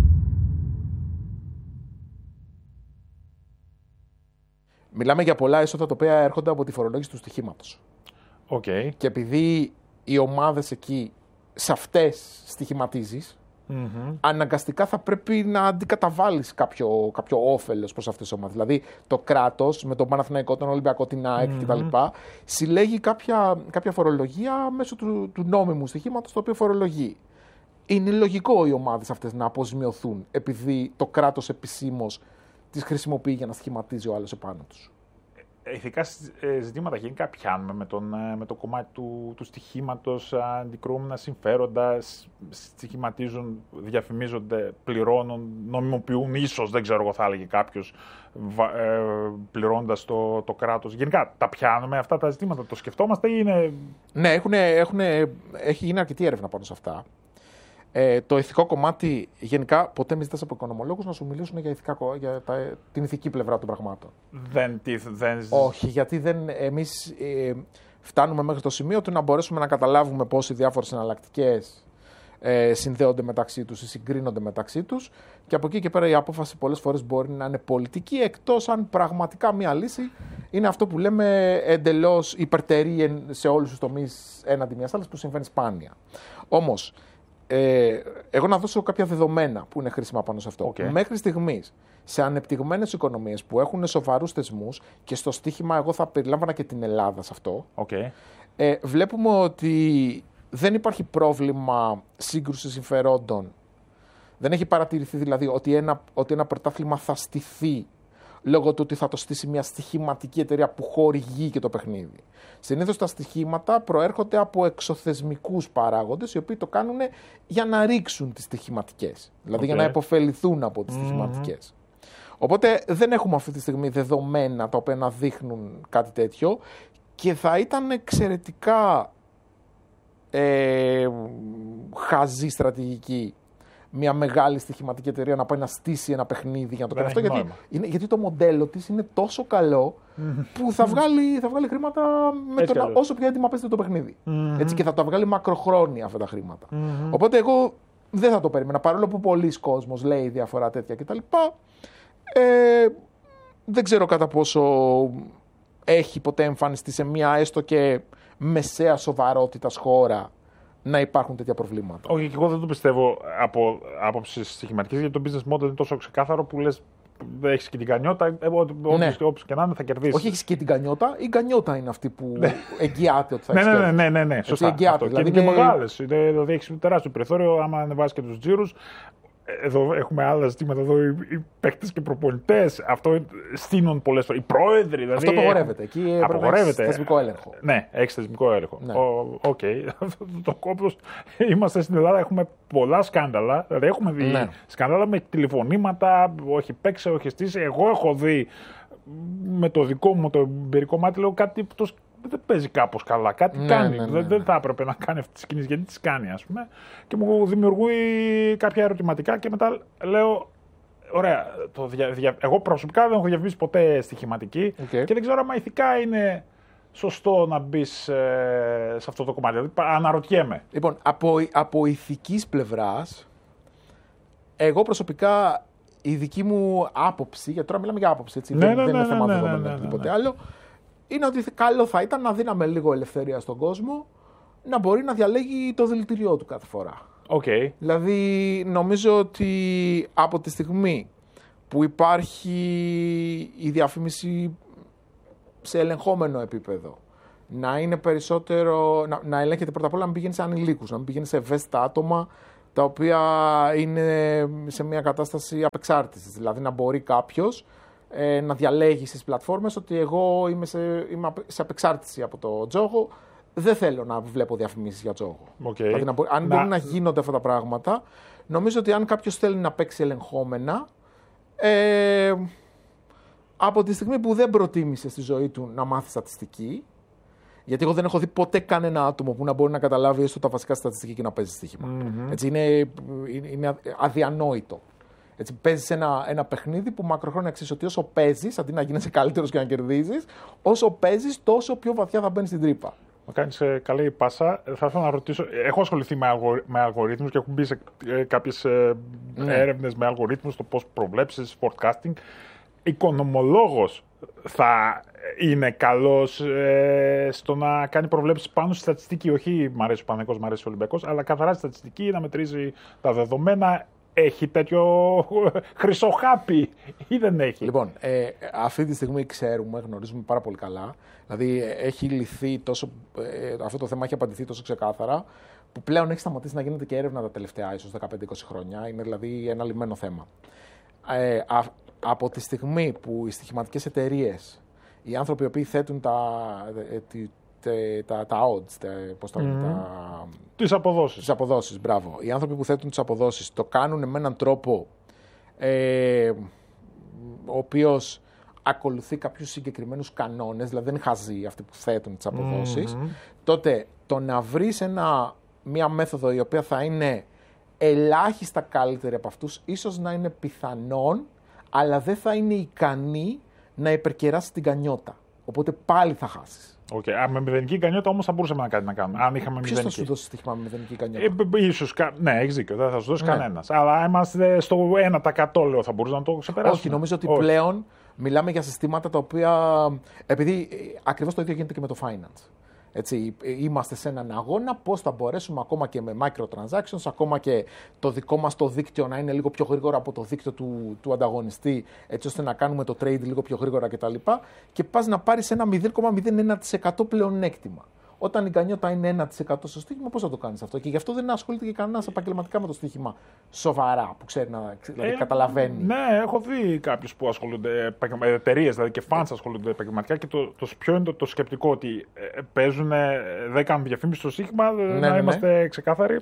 Μιλάμε για πολλά έσοδα τα οποία έρχονται από τη φορολόγηση του στοιχήματος. Οκ. Και επειδή οι ομάδες εκεί, σε αυτές στοιχηματίζεις, Μμμ. αναγκαστικά θα πρέπει να αντικαταβάλεις κάποιο, κάποιο όφελος προς αυτές τις ομάδες. Δηλαδή το κράτος με τον Παναθηναϊκό, τον Ολυμπιακό, την ΑΕΚ Μμμ. κτλ. Συλλέγει κάποια, κάποια φορολογία μέσω του, του νόμιμου στοιχήματος το οποίο φορολογεί. Είναι λογικό οι ομάδες αυτές να αποζημιωθούν επειδή το κράτος επισήμως τις χρησιμοποιεί για να στοιχηματίζει ο άλλος επάνω τους. Ηθικά ε, ζητήματα γενικά πιάνουμε με, τον, ε, με το κομμάτι του, του στοιχήματος, αντικρούμενα συμφέροντα, σ- στοιχηματίζουν, διαφημίζονται, πληρώνουν, νομιμοποιούν, ίσως, δεν ξέρω εγώ θα έλεγε κάποιος, βα- ε, πληρώνοντας το, το κράτος. Γενικά τα πιάνουμε αυτά τα ζητήματα, το σκεφτόμαστε ή είναι... Ναι, έχουνε, έχουνε, έχει γίνει αρκετή έρευνα πάνω σε αυτά. Ε, το ηθικό κομμάτι, γενικά, ποτέ μην ζητάς από οικονομολόγους να σου μιλήσουν για, ηθικά, κο- για τα, την ηθική πλευρά των πραγμάτων. Δεν, τι- δεν... Όχι, γιατί δεν, εμείς ε, φτάνουμε μέχρι το σημείο του να μπορέσουμε να καταλάβουμε πώς οι διάφορες εναλλακτικές ε, συνδέονται μεταξύ τους ή συγκρίνονται μεταξύ τους και από εκεί και πέρα η απόφαση πολλές φορές μπορεί να είναι πολιτική, εκτός αν πραγματικά μία λύση είναι αυτό που λέμε εντελώς υπερτερεί σε όλους τους τομείς έναντι μιας άλλης, που συμβαίνει σπάνια. Όμως, ε, εγώ να δώσω κάποια δεδομένα που είναι χρήσιμα πάνω σε αυτό. Okay. Μέχρι στιγμής, σε ανεπτυγμένες οικονομίες που έχουν σοβαρούς θεσμούς, και στο στοίχημα εγώ θα περιλάμβανα και την Ελλάδα σε αυτό, Okay. ε, βλέπουμε ότι δεν υπάρχει πρόβλημα σύγκρουσης συμφερόντων. Δεν έχει παρατηρηθεί δηλαδή ότι ένα, ότι ένα πρωτάθλημα θα στηθεί λόγω του ότι θα το στήσει μια στοιχηματική εταιρεία που χορηγεί και το παιχνίδι. Συνήθως τα στοιχήματα προέρχονται από εξωθεσμικούς παράγοντες, οι οποίοι το κάνουν για να ρίξουν τις στοιχηματικές. Δηλαδή Okay. για να υποφεληθούν από τις Mm-hmm. στοιχηματικές. Οπότε δεν έχουμε αυτή τη στιγμή δεδομένα τα οποία να δείχνουν κάτι τέτοιο και θα ήταν εξαιρετικά ε, χαζή στρατηγική μια μεγάλη στοιχηματική εταιρεία να πάει να στήσει ένα παιχνίδι για να το Δεν κάνει αυτό. έχει Γιατί, νόημα. είναι, γιατί το μοντέλο της είναι τόσο καλό που θα βγάλει, θα βγάλει χρήματα με Έτσι το να, καλώς. όσο πιο έτοιμα παίζεται το παιχνίδι. Μμμ. Έτσι, και θα τα βγάλει μακροχρόνια αυτά τα χρήματα. Μμμ. Οπότε εγώ δεν θα το περίμενα. Παρόλο που πολλοί κόσμος λέει διαφορά τέτοια κτλ. Ε, δεν ξέρω κατά πόσο έχει ποτέ εμφανιστεί σε μια έστω και μεσαία σοβαρότητας χώρα να υπάρχουν τέτοια προβλήματα. Όχι, και εγώ δεν το πιστεύω από άποψη στοιχηματική, γιατί το business model είναι τόσο ξεκάθαρο που λες έχει και την κανιότα, Ναι. όποιος και να είναι θα κερδίσει. Όχι, έχει και την κανιότα. Η κανιότα είναι αυτή που εγγυάται ότι θα Ναι, έχει ναι, ναι, κέρδος. ναι, ναι, ναι, σωστά. εγγυάται, Αυτό. δηλαδή και είναι και είναι- μεγάλες. Δηλαδή έχει τεράστιο περιθώριο, άμα ανεβάσει και τους τζίρους. Εδώ έχουμε άλλα ζητήματα. Εδώ οι, οι παίκτες και προπονητές. Αυτό στείνουν πολλές φορές. Οι πρόεδροι. Δηλαδή, Αυτό απογορεύεται. Εκεί πρέπει να έχεις απογορεύεται. θεσμικό έλεγχο. Ναι, έχει θεσμικό έλεγχο. Ναι. Ο- Οκ. Το κόμπος. Είμαστε στην Ελλάδα, έχουμε πολλά σκάνδαλα. Δηλαδή έχουμε δει Ναι. σκάνδαλα με τηλεφωνήματα. Όχι παίξε, όχι στήσει. Εγώ έχω δει με το δικό μου το εμπειρικό μάτι, λέω κάτι το, δεν παίζει κάπως καλά. Κάτι ναι, κάνει. Ναι, ναι, δεν, ναι. δεν θα έπρεπε να κάνει αυτές τις κινήσεις. Γιατί τις κάνει, ας πούμε. Και μου δημιουργεί κάποια ερωτηματικά και μετά λέω. Ωραία. Το δια, δια, εγώ προσωπικά δεν έχω διαφημίσει ποτέ στοιχηματική Okay. και δεν ξέρω αν ηθικά είναι σωστό να μπει ε, σε αυτό το κομμάτι. Δηλαδή, αναρωτιέμαι. Λοιπόν, από, από ηθικής πλευράς, εγώ προσωπικά η δική μου άποψη, γιατί τώρα μιλάμε για άποψη, έτσι, Ναι, δεν, ναι, δεν ναι, είναι θέμα ναι, ναι, δεδομένων ναι, ή ναι, οτιδήποτε ναι. άλλο, είναι ότι καλό θα ήταν να δίναμε λίγο ελευθερία στον κόσμο να μπορεί να διαλέγει το δηλητηριό του κάθε φορά. Okay. Δηλαδή, νομίζω ότι από τη στιγμή που υπάρχει η διαφήμιση σε ελεγχόμενο επίπεδο, να είναι περισσότερο, να, να ελέγχεται πρώτα απ' όλα να μην πηγαίνει σε ανηλίκους, να μην πηγαίνει σε ευαίσθητα άτομα τα οποία είναι σε μια κατάσταση απεξάρτησης. Δηλαδή να μπορεί κάποιος ε, να διαλέγει στις πλατφόρμες ότι εγώ είμαι σε, είμαι σε απεξάρτηση από το τζόγο, δεν θέλω να βλέπω διαφημίσεις για τζόγο. Okay. Δηλαδή, να μπορεί, αν να... μπορεί να γίνονται αυτά τα πράγματα, νομίζω ότι αν κάποιος θέλει να παίξει ελεγχόμενα, ε, από τη στιγμή που δεν προτίμησε στη ζωή του να μάθει στατιστική, γιατί εγώ δεν έχω δει ποτέ κανένα άτομο που να μπορεί να καταλάβει έστω τα βασικά στατιστική και να παίζει στοίχημα. Mm-hmm. Έτσι, είναι, είναι αδιανόητο. Έτσι, παίζεις ένα, ένα παιχνίδι που μακροχρόνια ξέρεις ότι όσο παίζεις, αντί να γίνεσαι καλύτερος και να κερδίζεις, όσο παίζεις, τόσο πιο βαθιά θα μπαίνεις στην τρύπα. Μου κάνεις ε, καλή πάσα. Θα ήθελα να ρωτήσω. Έχω ασχοληθεί με, αλγο, με αλγορίθμους και έχω μπει σε ε, κάποιες ε, ναι. έρευνες με αλγορίθμους, το πώς προβλέψεις, forecasting. Οικονομολόγος θα είναι καλός ε, στο να κάνει προβλέψεις πάνω στη στατιστική. Όχι μ' αρέσει ο Παναθηναϊκός, μ' αρέσει ο Ολυμπιακός, αλλά καθαρά στη στατιστική, να μετρήσει τα δεδομένα. Έχει τέτοιο χρυσό χάπι ή δεν έχει? Λοιπόν, ε, αυτή τη στιγμή ξέρουμε, γνωρίζουμε πάρα πολύ καλά. Δηλαδή, έχει λυθεί τόσο, ε, αυτό το θέμα έχει απαντηθεί τόσο ξεκάθαρα, που πλέον έχει σταματήσει να γίνεται και έρευνα τα τελευταία ίσως δεκαπέντε είκοσι χρόνια. Είναι δηλαδή ένα λυμμένο θέμα. Ε, α, από τη στιγμή που οι στοιχηματικές εταιρείες, οι άνθρωποι οι οποίοι θέτουν τα, ε, τα, τα odds, τα, πώς τα, mm. τα, τις αποδόσεις. τις αποδόσεις, μπράβο. Οι άνθρωποι που θέτουν τις αποδόσεις το κάνουν με έναν τρόπο ε, ο οποίος ακολουθεί κάποιους συγκεκριμένους κανόνες, δηλαδή δεν είναι χαζοί αυτοί που θέτουν τις αποδόσεις, mm-hmm. τότε το να βρεις ένα, μια μέθοδο η οποία θα είναι ελάχιστα καλύτερη από αυτούς, ίσως να είναι πιθανόν, αλλά δεν θα είναι ικανή να υπερκεράσει την κανιότα. Οπότε πάλι θα χάσεις. Okay. Α, με μηδενική κανιότα όμως θα μπορούσαμε να κάτι να κάνουμε. Αν είχαμε Ποιος μηδενική. θα σου δώσει στοίχημα με μηδενική κανιότα? Ε, ίσως, ναι, έχεις δίκιο. Δεν θα σου δώσει ναι. κανένας. Αλλά είμαστε στο ένα τοις εκατό λέω, θα μπορούσαμε να το ξεπεράσουμε. Όχι, νομίζω ότι Όχι. πλέον μιλάμε για συστήματα τα οποία. Επειδή ακριβώς το ίδιο γίνεται και με το finance. Έτσι, είμαστε σε έναν αγώνα πώς θα μπορέσουμε ακόμα και με microtransactions, ακόμα και το δικό μας το δίκτυο να είναι λίγο πιο γρήγορα από το δίκτυο του, του ανταγωνιστή, έτσι ώστε να κάνουμε το trade λίγο πιο γρήγορα κτλ. Και πας να πάρεις ένα μηδέν κόμμα μηδέν ένα τοις εκατό πλεονέκτημα. Όταν η γκανιότα είναι ένα τοις εκατό στο στοίχημα, πώς θα το κάνεις αυτό? Και γι' αυτό δεν ασχολείται και κανένας επαγγελματικά με το στοίχημα σοβαρά, που ξέρει να δηλαδή, ε, καταλαβαίνει. Ναι, έχω δει κάποιους που ασχολούνται, εταιρείες δηλαδή και fans ασχολούνται επαγγελματικά και το, το ποιο είναι το, το σκεπτικό ότι ε, παίζουν, δεν κάνουν διαφήμιση στο στοίχημα, ναι, να ναι, είμαστε ναι. ξεκάθαροι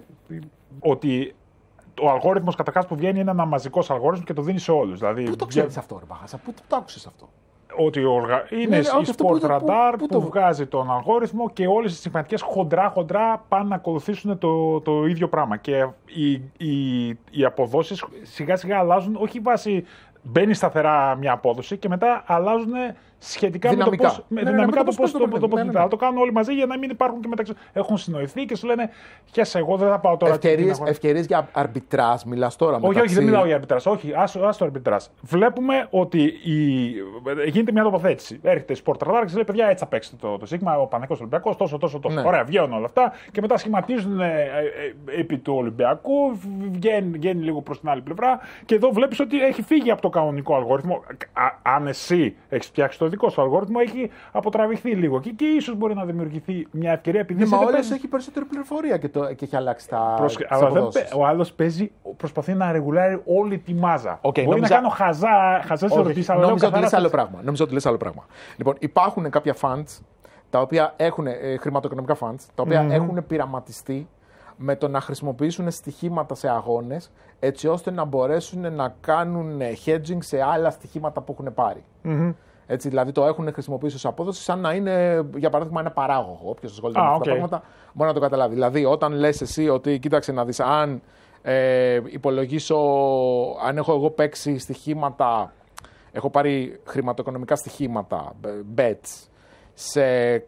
ότι ο αλγόριθμος καταρχάς που βγαίνει είναι ένα μαζικός αλγόριθμος και το δίνει σε όλους. Δηλαδή, πού το ξέρεις για... αυτό, ρε Μπαχάσα, πού το άκουσες αυτό? Ότι οργα... είναι ναι, η Sport Radar που, που, που βγάζει τον αλγόριθμο και όλες οι στοιχηματικές χοντρά-χοντρά πάνε να ακολουθήσουν το, το ίδιο πράγμα. Και οι, οι, οι αποδόσεις σιγά-σιγά αλλάζουν, όχι βάσει μπαίνει σταθερά μια απόδοση και μετά αλλάζουν σχετικά δυναμικά. με το πώς, με ναι, δυναμικά ναι, το πώς το τοποθετεί. Ναι, ναι, ναι. Το κάνουν όλοι μαζί για να μην υπάρχουν και μεταξύ. Έχουν συνοηθεί και σου λένε χέσα, εγώ δεν θα πάω τώρα. Ευκαιρίες για αρμπιτράζ, μιλάς τώρα? Όχι, όχι, δεν μιλάω για αρμπιτράζ. Όχι, άστο αρμπιτράζ. Βλέπουμε ότι η... γίνεται μια τοποθέτηση. Έρχεται η Sport Radar και λέει: παιδιά, έτσι θα παίξετε το, το Σίγμα, ο Παναθηναϊκός Ολυμπιακός, τόσο, τόσο, τόσο. Ναι. Ωραία, βγαίνουν όλα αυτά και μετά σχηματίζουν ε, ε, επί του Ολυμπιακού, βγαίνει, βγαίνει λίγο προς την άλλη πλευρά και εδώ βλέπεις ότι έχει φύγει από το κανονικό αλγόριθμο. Α, αν εσύ έχει φτιάξει το δικό σου αλγόριθμο, έχει αποτραβηχθεί λίγο και, και ίσως μπορεί να δημιουργηθεί μια ευκαιρία επειδή. Ναι, μα όλες έχει περισσότερη πληροφορία και, το, και έχει αλλάξει τα. Προσ... Αλλά δεν, ο άλλος παίζει, προσπαθεί να ρεγουλάρει όλη τη μάζα. Okay, μπορεί νόμιζα... να κάνω χαζά, χαζές ερωτήσεις, αλλά νόμιζα ότι λες άλλο πράγμα. Νόμιζα ότι λες άλλο πράγμα. Λοιπόν, υπάρχουν κάποια funds τα οποία έχουν, ε, χρηματοοικονομικά funds, τα οποία mm-hmm. έχουν πειραματιστεί με το να χρησιμοποιήσουν στοιχήματα σε αγώνες, έτσι ώστε να μπορέσουν να κάνουν hedging σε άλλα στοιχήματα που έχουν πάρει. Mm-hmm. Έτσι, δηλαδή το έχουν χρησιμοποιήσει ως απόδοση σαν να είναι, για παράδειγμα, ένα παράγωγο. Όποιος ασχολείται με αυτά τα πράγματα μπορεί να το καταλάβει. Δηλαδή, όταν λες εσύ ότι κοίταξε να δεις, αν ε, υπολογίσω, αν έχω εγώ παίξει στοιχήματα, έχω πάρει χρηματοοικονομικά στοιχήματα, bets, σε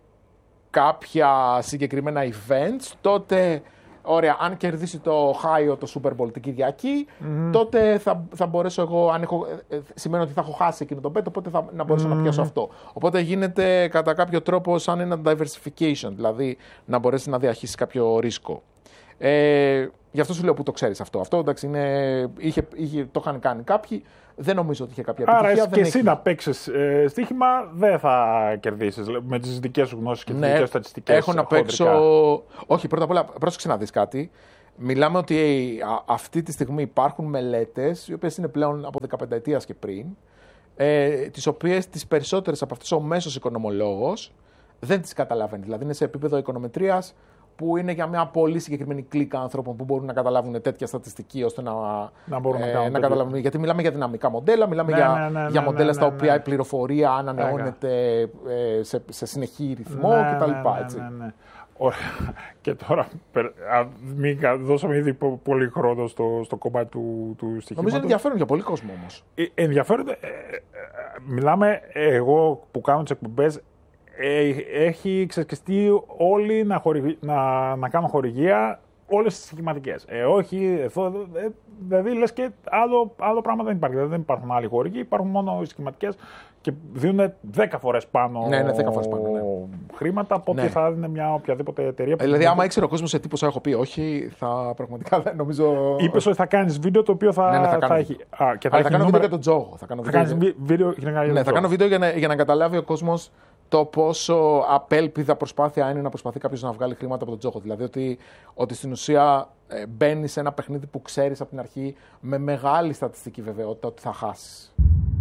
κάποια συγκεκριμένα events, τότε. Ωραία, αν κερδίσει το Ohio το Super Bowl την Κυριακή, mm-hmm. τότε θα, θα μπορέσω εγώ, αν έχω, σημαίνει ότι θα έχω χάσει εκείνο το bet, οπότε θα να μπορέσω mm-hmm. να πιάσω αυτό. Οπότε γίνεται κατά κάποιο τρόπο σαν ένα diversification, δηλαδή να μπορέσει να διαχείρισεις κάποιο ρίσκο. Ε, γι' αυτό σου λέω που το ξέρεις αυτό. Αυτό εντάξει, είναι, είχε, είχε, το είχαν κάνει κάποιοι. Δεν νομίζω ότι είχε κάποια επιτυχία. Άρα, και δεν εσύ έχει... να παίξεις ε, στοίχημα δεν θα κερδίσεις με τις δικές σου γνώσεις και τις ναι, δικές στατιστικές. Έχω να παίξω. Όχι, πρώτα απ' όλα, πρόσεξε να δεις κάτι. Μιλάμε ότι α, αυτή τη στιγμή υπάρχουν μελέτες, οι οποίες είναι πλέον από δεκαπενταετίας και πριν, ε, τις οποίες τις περισσότερες από αυτές ο μέσος οικονομολόγος δεν τις καταλαβαίνει. Δηλαδή είναι σε επίπεδο οικονομετρίας, που είναι για μια πολύ συγκεκριμένη κλίκα άνθρωπων που μπορούν να καταλάβουν τέτοια στατιστική ώστε να, να μπορούν ε, να, να καταλάβουν. Γιατί μιλάμε για δυναμικά μοντέλα, μιλάμε ναι, για, ναι, ναι, για ναι, μοντέλα ναι, στα ναι, οποία ναι. η πληροφορία ανανεώνεται ε, σε, σε συνεχή ρυθμό ναι, κτλ. Ναι, ναι, ναι, ναι. Ωραία. Και τώρα, μην δώσαμε ήδη πολύ χρόνο στο, στο κομμάτι του, του στοιχήματος. Νομίζω είναι ενδιαφέρον για πολύ κόσμο όμως. Ε, ενδιαφέρον. Ε, ε, μιλάμε, εγώ που κάνω τις εκπομπές, Ε, έχει ξεσκιστεί όλοι να, χορηγ... να, να κάνουν χορηγία όλες τις στοιχηματικές. Ε, όχι, εδώ, ε, δηλαδή λες και άλλο, άλλο πράγμα δεν υπάρχει. Δηλαδή, δεν υπάρχουν άλλοι χορηγοί, υπάρχουν μόνο οι στοιχηματικές και δίνουν δέκα φορές πάνω, ναι, ναι, δέκα φορές πάνω ναι. χρήματα από ό,τι ναι. θα δίνει μια οποιαδήποτε εταιρεία. Ε, δηλαδή, άμα ήξερε ο κόσμος σε τι ποσά έχω πει, όχι, θα πραγματικά δεν νομίζω. Είπες ότι θα κάνεις βίντεο το οποίο θα, ναι, ναι, θα, θα έχει. Α, και θα, Αλλά έχει θα κάνω νούμερα... βίντεο για τον τζόγο. Θα κάνω θα βίντεο, κάνεις βίντεο, για να, ναι, θα κάνω βίντεο για να, για να καταλάβει ο κόσμος το πόσο απέλπιδα προσπάθεια είναι να προσπαθεί κάποιος να βγάλει χρήματα από τον τζόγο. Δηλαδή ότι, ότι στην ουσία ε, μπαίνει σε ένα παιχνίδι που ξέρεις από την αρχή με μεγάλη στατιστική βεβαιότητα ότι θα χάσεις.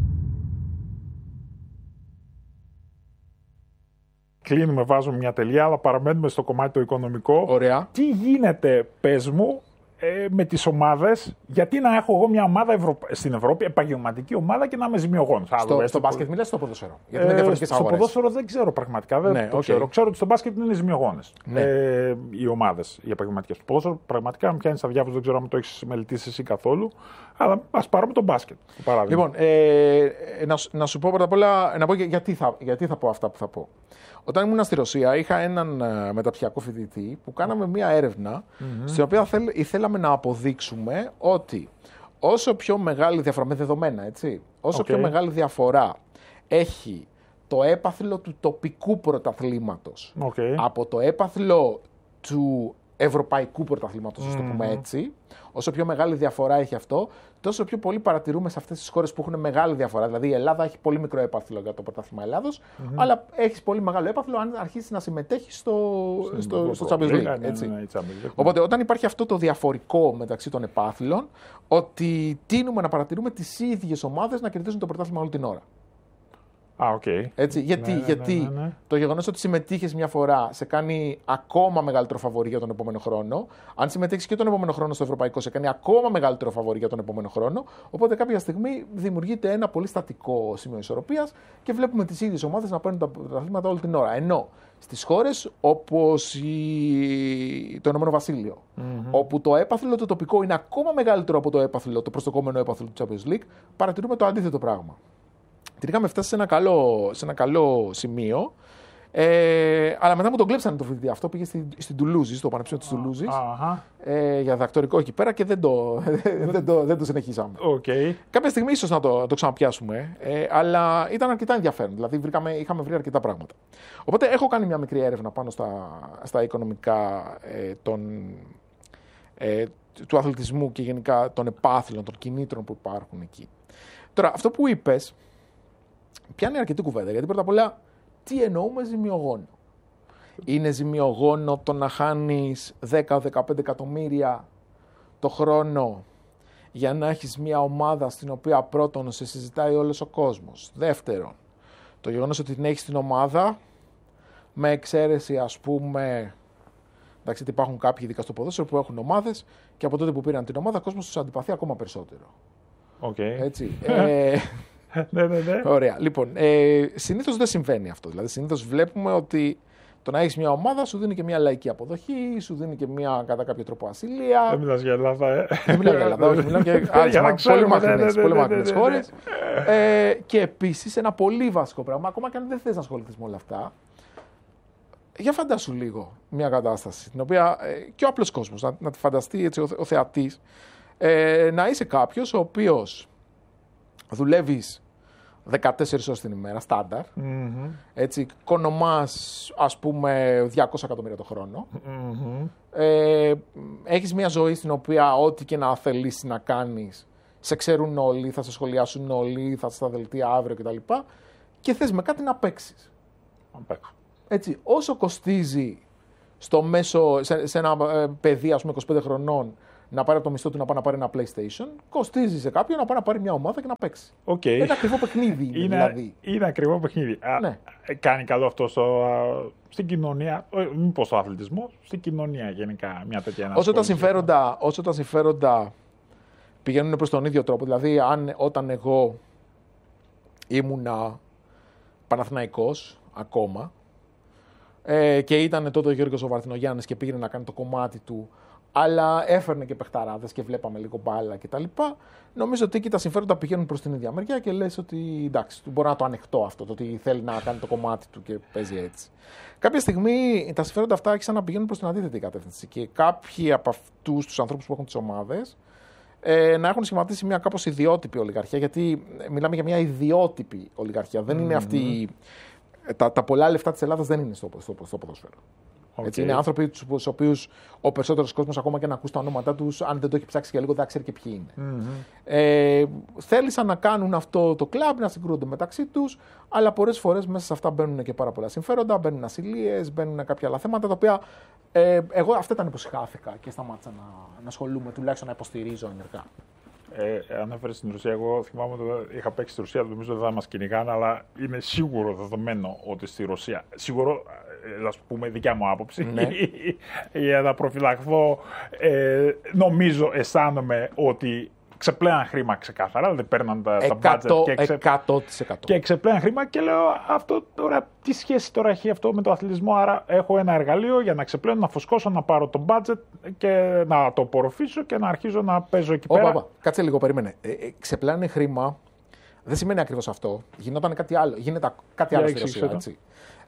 Κλείνουμε, βάζουμε μια τελεία, αλλά παραμένουμε στο κομμάτι το οικονομικό. Ωραία. Τι γίνεται, πες μου, ε, με τις ομάδες, γιατί να έχω εγώ μια ομάδα Ευρω... στην Ευρώπη, επαγγελματική ομάδα και να είμαι ζημιογόνος. Στο, στο μπάσκετ μιλάς, στο ποδόσφαιρο. Γιατί είναι ε, διαφορετικές στο αγορές. ποδόσφαιρο δεν ξέρω πραγματικά. Δεν ναι, το okay. ξέρω. Ξέρω ότι στο μπάσκετ είναι ζημιογόνες ναι. ε, οι ομάδες, οι επαγγελματικές. Στο ποδόσφαιρο πραγματικά με πιάνει στα διάφορα, δεν ξέρω αν το έχεις μελετήσει εσύ καθόλου. Αλλά ας πάρουμε τον μπάσκετ. Λοιπόν, ε, να, να σου πω πρώτα απ' όλα να πω γιατί θα, γιατί θα πω αυτά που θα πω. Όταν ήμουν στη Ρωσία, είχα έναν uh, μεταπτυχιακό φοιτητή που κάναμε μία έρευνα mm-hmm. στην οποία θέλ, ήθελαμε να αποδείξουμε ότι όσο πιο μεγάλη διαφορά, με δεδομένα έτσι, όσο okay. πιο μεγάλη διαφορά έχει το έπαθλο του τοπικού πρωταθλήματος okay. από το έπαθλο του ευρωπαϊκού πρωταθλήματος, mm-hmm. το πούμε έτσι, όσο πιο μεγάλη διαφορά έχει αυτό, τόσο πιο πολύ παρατηρούμε σε αυτές τις χώρες που έχουν μεγάλη διαφορά. Δηλαδή η Ελλάδα έχει πολύ μικρό έπαθλο για το πρωτάθλημα Ελλάδος, mm-hmm. αλλά έχει πολύ μεγάλο έπαθλο αν αρχίσει να συμμετέχει στο, στο, στο Champions League. Έτσι. Ναι, ναι, ναι, οπότε όταν υπάρχει αυτό το διαφορικό μεταξύ των επάθλων, ότι τείνουμε να παρατηρούμε τις ίδιες ομάδες να κερδίζουν το πρωτάθλημα όλη την ώρα. Ah, okay. Έτσι, γιατί ναι, ναι, γιατί ναι, ναι. το γεγονός ότι συμμετείχες μια φορά σε κάνει ακόμα μεγαλύτερο φαβορί για τον επόμενο χρόνο. Αν συμμετέχεις και τον επόμενο χρόνο στο ευρωπαϊκό, σε κάνει ακόμα μεγαλύτερο φαβορί για τον επόμενο χρόνο. Οπότε κάποια στιγμή δημιουργείται ένα πολύ στατικό σημείο ισορροπίας και βλέπουμε τις ίδιες ομάδες να παίρνουν τα πρωταθλήματα όλη την ώρα. Ενώ στις χώρες όπως η... το Ηνωμένο Βασίλειο, mm-hmm. όπου το έπαθλο το τοπικό είναι ακόμα μεγαλύτερο από το έπαθλο, το προστοκόμενο έπαθλο του Champions League, παρατηρούμε το αντίθετο πράγμα. Την είχαμε φτάσει σε ένα καλό, σε ένα καλό σημείο, ε, αλλά μετά μου τον κλέψανε το φοιτητή. Αυτό πήγε στην, στην Τουλούζη, στο Πανεπιστήμιο της Τουλούζης, uh-huh. ε, για διδακτορικό εκεί πέρα και δεν το, δεν το, δεν το συνεχίσαμε. Okay. Κάποια στιγμή ίσως να το, το ξαναπιάσουμε, ε, αλλά ήταν αρκετά ενδιαφέρον. Δηλαδή βρήκαμε, είχαμε βρει αρκετά πράγματα. Οπότε έχω κάνει μια μικρή έρευνα πάνω στα, στα οικονομικά ε, των, ε, του αθλητισμού και γενικά των επάθλων, των κινήτρων που υπάρχουν εκεί. Τώρα, αυτό που είπες πιάνει αρκετή κουβέντα, γιατί πρώτα απ' όλα, τι εννοούμε ζημιογόνο. Είναι ζημιογόνο το να χάνεις δέκα με δεκαπέντε εκατομμύρια το χρόνο για να έχεις μια ομάδα στην οποία πρώτον σε συζητάει όλος ο κόσμος. Δεύτερον, το γεγονός ότι την έχεις την ομάδα, με εξαίρεση ας πούμε, εντάξει, υπάρχουν κάποιοι ειδικά στο ποδόσφαιρο που έχουν ομάδες και από τότε που πήραν την ομάδα, ο κόσμος τους αντιπαθεί ακόμα περισσότερο. Okay. Έτσι. ε, ναι, ναι, ναι. Ωραία. Λοιπόν, ε, συνήθως δεν συμβαίνει αυτό. Δηλαδή, συνήθως βλέπουμε ότι το να έχεις μια ομάδα σου δίνει και μια λαϊκή αποδοχή, σου δίνει και μια κατά κάποιο τρόπο ασυλία. Δεν μιλάς για Ελλάδα, ε. Δεν μιλάω για Ελλάδα, όχι. Μιλάω για άλλες πολύ μακρινές χώρες. Και επίσης ένα πολύ βασικό πράγμα, ακόμα και αν δεν θες να ασχοληθείς με όλα αυτά, για φαντάσου λίγο μια κατάσταση, την οποία ε, και ο απλός κόσμος, να, να τη φανταστεί έτσι, ο, ο θεατής, ε, να είσαι κάποιος ο οποίος δουλεύεις δεκατέσσερις ώρες την ημέρα, στάνταρ, mm-hmm. έτσι, οικονομάς, ας πούμε, διακόσια εκατομμύρια το χρόνο, mm-hmm. ε, έχεις μια ζωή στην οποία ό,τι και να θελήσεις να κάνεις, σε ξέρουν όλοι, θα σε σχολιάσουν όλοι, θα στα δελτία αύριο κτλ. Και θες με κάτι να παίξεις. Έτσι, όσο κοστίζει στο μέσο, σε, σε ένα ε, παιδί, ας πούμε, είκοσι πέντε χρονών, να πάρει από το μισθό του να πάει να πάρει ένα PlayStation, κοστίζει σε κάποιον να πάει να πάρει μια ομάδα και να παίξει. Okay. Είναι ακριβό παιχνίδι. Είναι, είναι, δηλαδή. είναι ακριβό παιχνίδι. Ναι. Α, κάνει καλό αυτό στο, στην κοινωνία, μήπως στο αθλητισμό, στην κοινωνία γενικά μια τέτοια όσο τα, συμφέροντα, όσο τα συμφέροντα πηγαίνουν προς τον ίδιο τρόπο, δηλαδή αν, όταν εγώ ήμουνα Παναθηναϊκός ακόμα, Ε, και ήταν τότε ο Γιώργος ο Βαρθινογιάννης και πήγαινε να κάνει το κομμάτι του, αλλά έφερνε και παιχταράδες και βλέπαμε λίγο μπάλα κτλ. Νομίζω ότι εκεί τα συμφέροντα πηγαίνουν προς την ίδια μεριά και λες ότι εντάξει, μπορώ να το ανεχτώ αυτό, το ότι θέλει να κάνει το κομμάτι του και παίζει έτσι. Κάποια στιγμή τα συμφέροντα αυτά άρχισαν να πηγαίνουν προς την αντίθετη κατεύθυνση και κάποιοι από αυτούς τους ανθρώπους που έχουν τις ομάδες ε, να έχουν σχηματίσει μια κάπως ιδιότυπη ολιγαρχία, γιατί μιλάμε για μια ιδιότυπη ολιγαρχία. Mm-hmm. Δεν είναι αυτή. Τα, τα πολλά λεφτά της Ελλάδας δεν είναι στο, στο, στο ποδόσφαιρο. Okay. Έτσι, είναι άνθρωποι στους οποίους ο περισσότερος κόσμος, ακόμα και να ακούσει τα ονόματά τους, αν δεν το έχει ψάξει για λίγο, δεν ξέρει και ποιοι είναι. Mm-hmm. Ε, θέλησαν να κάνουν αυτό το κλαμπ, να συγκρούονται μεταξύ τους, αλλά πολλές φορές μέσα σε αυτά μπαίνουν και πάρα πολλά συμφέροντα, μπαίνουν ασυλίες, μπαίνουν κάποια άλλα θέματα, τα οποία ε, εγώ αυτά ήταν που συχάθηκα και σταμάτησα να, να ασχολούμαι, τουλάχιστον να υποστηρίζω ενεργά. Ε, ανέφερε στην Ρωσία. Εγώ θυμάμαι ότι είχα παίξει στη Ρωσία, νομίζω ότι δεν θα μας κυνηγάνε, αλλά είναι σίγουρο δεδομένο ότι στη Ρωσία, σίγουρο, ας πούμε, δικιά μου άποψη, ναι. για να προφυλαχθώ, ε, νομίζω, αισθάνομαι ότι ξεπλέαν χρήμα ξεκάθαρα, δηλαδή παίρναν τα, τα budget και, ξε... εκατό τοις εκατό. και ξεπλέαν χρήμα και λέω αυτό τώρα, τι σχέση τώρα έχει αυτό με το αθλητισμό, άρα έχω ένα εργαλείο για να ξεπλένω, να φουσκώσω, να πάρω το budget και να το απορροφήσω και να αρχίζω να παίζω εκεί πέρα. Όπα, κάτσε λίγο, περίμενε. Ε, ε, ξεπλάνε χρήμα, δεν σημαίνει ακριβώς αυτό, γινόταν κάτι άλλο, γίνεται κάτι άλλο στη Ρωσία, έτσι.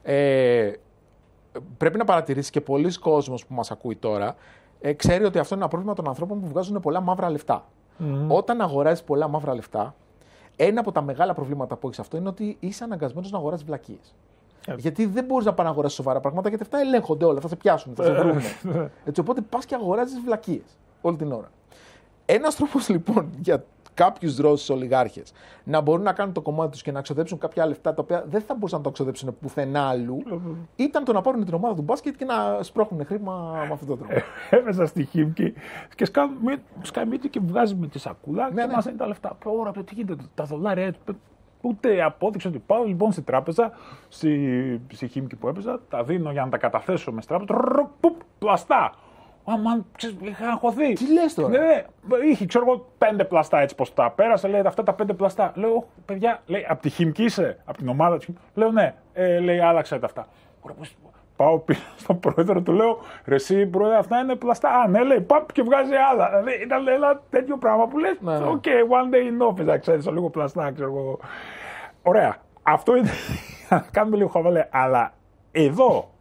Ε, πρέπει να παρατηρήσεις και πολλοί κόσμος που μας ακούει τώρα, ε, ξέρει ότι αυτό είναι ένα πρόβλημα των ανθρώπων που βγάζουν πολλά μαύρα λεφτά. Mm-hmm. Όταν αγοράζεις πολλά μαύρα λεφτά, ένα από τα μεγάλα προβλήματα που έχεις αυτό είναι ότι είσαι αναγκασμένος να αγοράζεις βλακίες. Yeah. Γιατί δεν μπορείς να πας να αγοράσεις σοβαρά πράγματα, γιατί αυτά ελέγχονται όλα, θα σε πιάσουν, θα σε βρουν. Έτσι, οπότε πας και αγοράζεις βλακίες όλη την ώρα. Ένας τρόπος λοιπόν για κάποιους Ρώσους ολιγάρχες να μπορούν να κάνουν το κομμάτι τους και να ξοδέψουν κάποια λεφτά τα οποία δεν θα μπορούσαν να το ξοδέψουν πουθενά αλλού, mm-hmm. ήταν το να πάρουν την ομάδα του μπάσκετ και να σπρώχνουν χρήμα με αυτόν τον τρόπο. Έπαιζα στη Χίμκι και σκαμίτη και βγάζει με τη σακούλα ναι, και ναι. μας είναι τα λεφτά. Ωρα, τι γίνεται, τα δολάρια. Ούτε απόδειξε ότι πάω λοιπόν στη τράπεζα, στη, στη Χίμκι που έπαιζα, τα δίνω για να τα καταθέσω με στράπεζα. Πλαστά. Αμάν, είχα αγχωθεί. Τι λες τώρα. Ναι, είχε, ξέρω εγώ, πέντε πλαστά έτσι πως τα πέρασε. Λέει αυτά τα πέντε πλαστά. Λέω, παιδιά, λέει, από τη Χιμική είσαι, από την ομάδα τη. Λέω, ναι, ε, λέει, άλλαξε τα αυτά. Πάω πίσω στον πρόεδρο, του λέω, ρε εσύ πρόεδρε, αυτά είναι πλαστά. Α, ναι, λέει, παπ και βγάζει άλλα. Δηλαδή ήταν ένα τέτοιο πράγμα που λες, ναι, οκ, okay, one day in office, ξέρεις, λίγο πλαστά, ξέρω εγώ. Ωραία, αυτό είναι, κάνουμε λίγο χαβαλέ, αλλά εδώ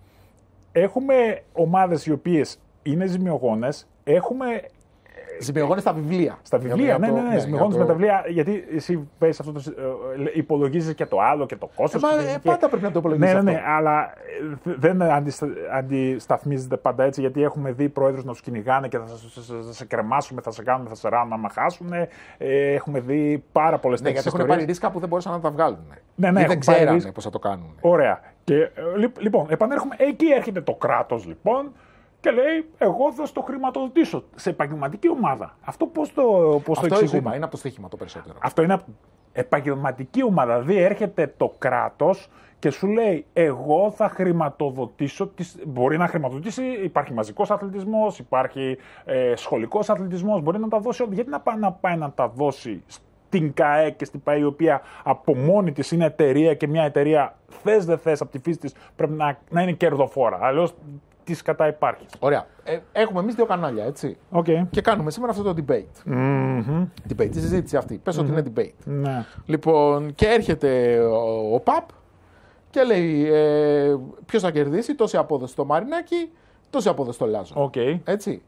έχουμε ομάδες οι οποίες είναι ζημιογόνες, έχουμε... Ζημιογόνες στα βιβλία. Στα βιβλία, ναι, ναι, ναι, ναι, ζημιογόνες το... με τα βιβλία, γιατί εσύ πες αυτό, το, ε, υπολογίζεις και το άλλο και το κόστος. Ε, μα, ε, πάντα και... πρέπει να το υπολογίζεις ναι, αυτό. Ναι, ναι, αλλά δεν αντιστα... αντισταθμίζεται πάντα έτσι, γιατί έχουμε δει πρόεδρους να τους κυνηγάνε και θα σε, σε, σε κρεμάσουμε, θα σε κάνουμε, θα σε ράνουν άμα χάσουν. Ε, έχουμε δει πάρα πολλές ναι, τέτοιες ιστορίες. Ναι, γιατί έχουν πάρει ρίσκα που δεν μπορούσαν να τα βγάλουν. Ναι, ναι, δεν ξέρανε πώς θα το κάνουν. Ωραία. Και, λοιπόν, επανέρχομαι, εκεί έρχεται το κράτος λοιπόν. Και λέει, εγώ θα στο χρηματοδοτήσω σε επαγγελματική ομάδα. Αυτό πώς το, πώς αυτό το εξηγούμε. Είναι από το στοίχημα το περισσότερο. Αυτό είναι επαγγελματική ομάδα. Δηλαδή έρχεται το κράτος και σου λέει, εγώ θα χρηματοδοτήσω. Τις... Μπορεί να χρηματοδοτήσει, υπάρχει μαζικός αθλητισμός, υπάρχει ε, σχολικός αθλητισμός. Μπορεί να τα δώσει. Γιατί να πάει να, πάει να τα δώσει στην ΚΑΕ και στην ΠΑΕ, η οποία από μόνη της είναι εταιρεία και μια εταιρεία θες δεν θες από τη φύση της πρέπει να, να είναι κερδοφόρα. Αλλιώς τι κατά υπάρχει. Ωραία. Ε, έχουμε εμείς δύο κανάλια, έτσι. Okay. Και κάνουμε σήμερα αυτό το debate. Mm-hmm. Debate, τη συζήτηση αυτή. Πες mm-hmm. ότι είναι debate. Ναι. Λοιπόν, και έρχεται ο, ο ΠΑΠ και λέει ε, ποιος θα κερδίσει, τόση απόδοση στο Μαρινάκι, τόση απόδοση στο Λάζο. Okay. Έτσι.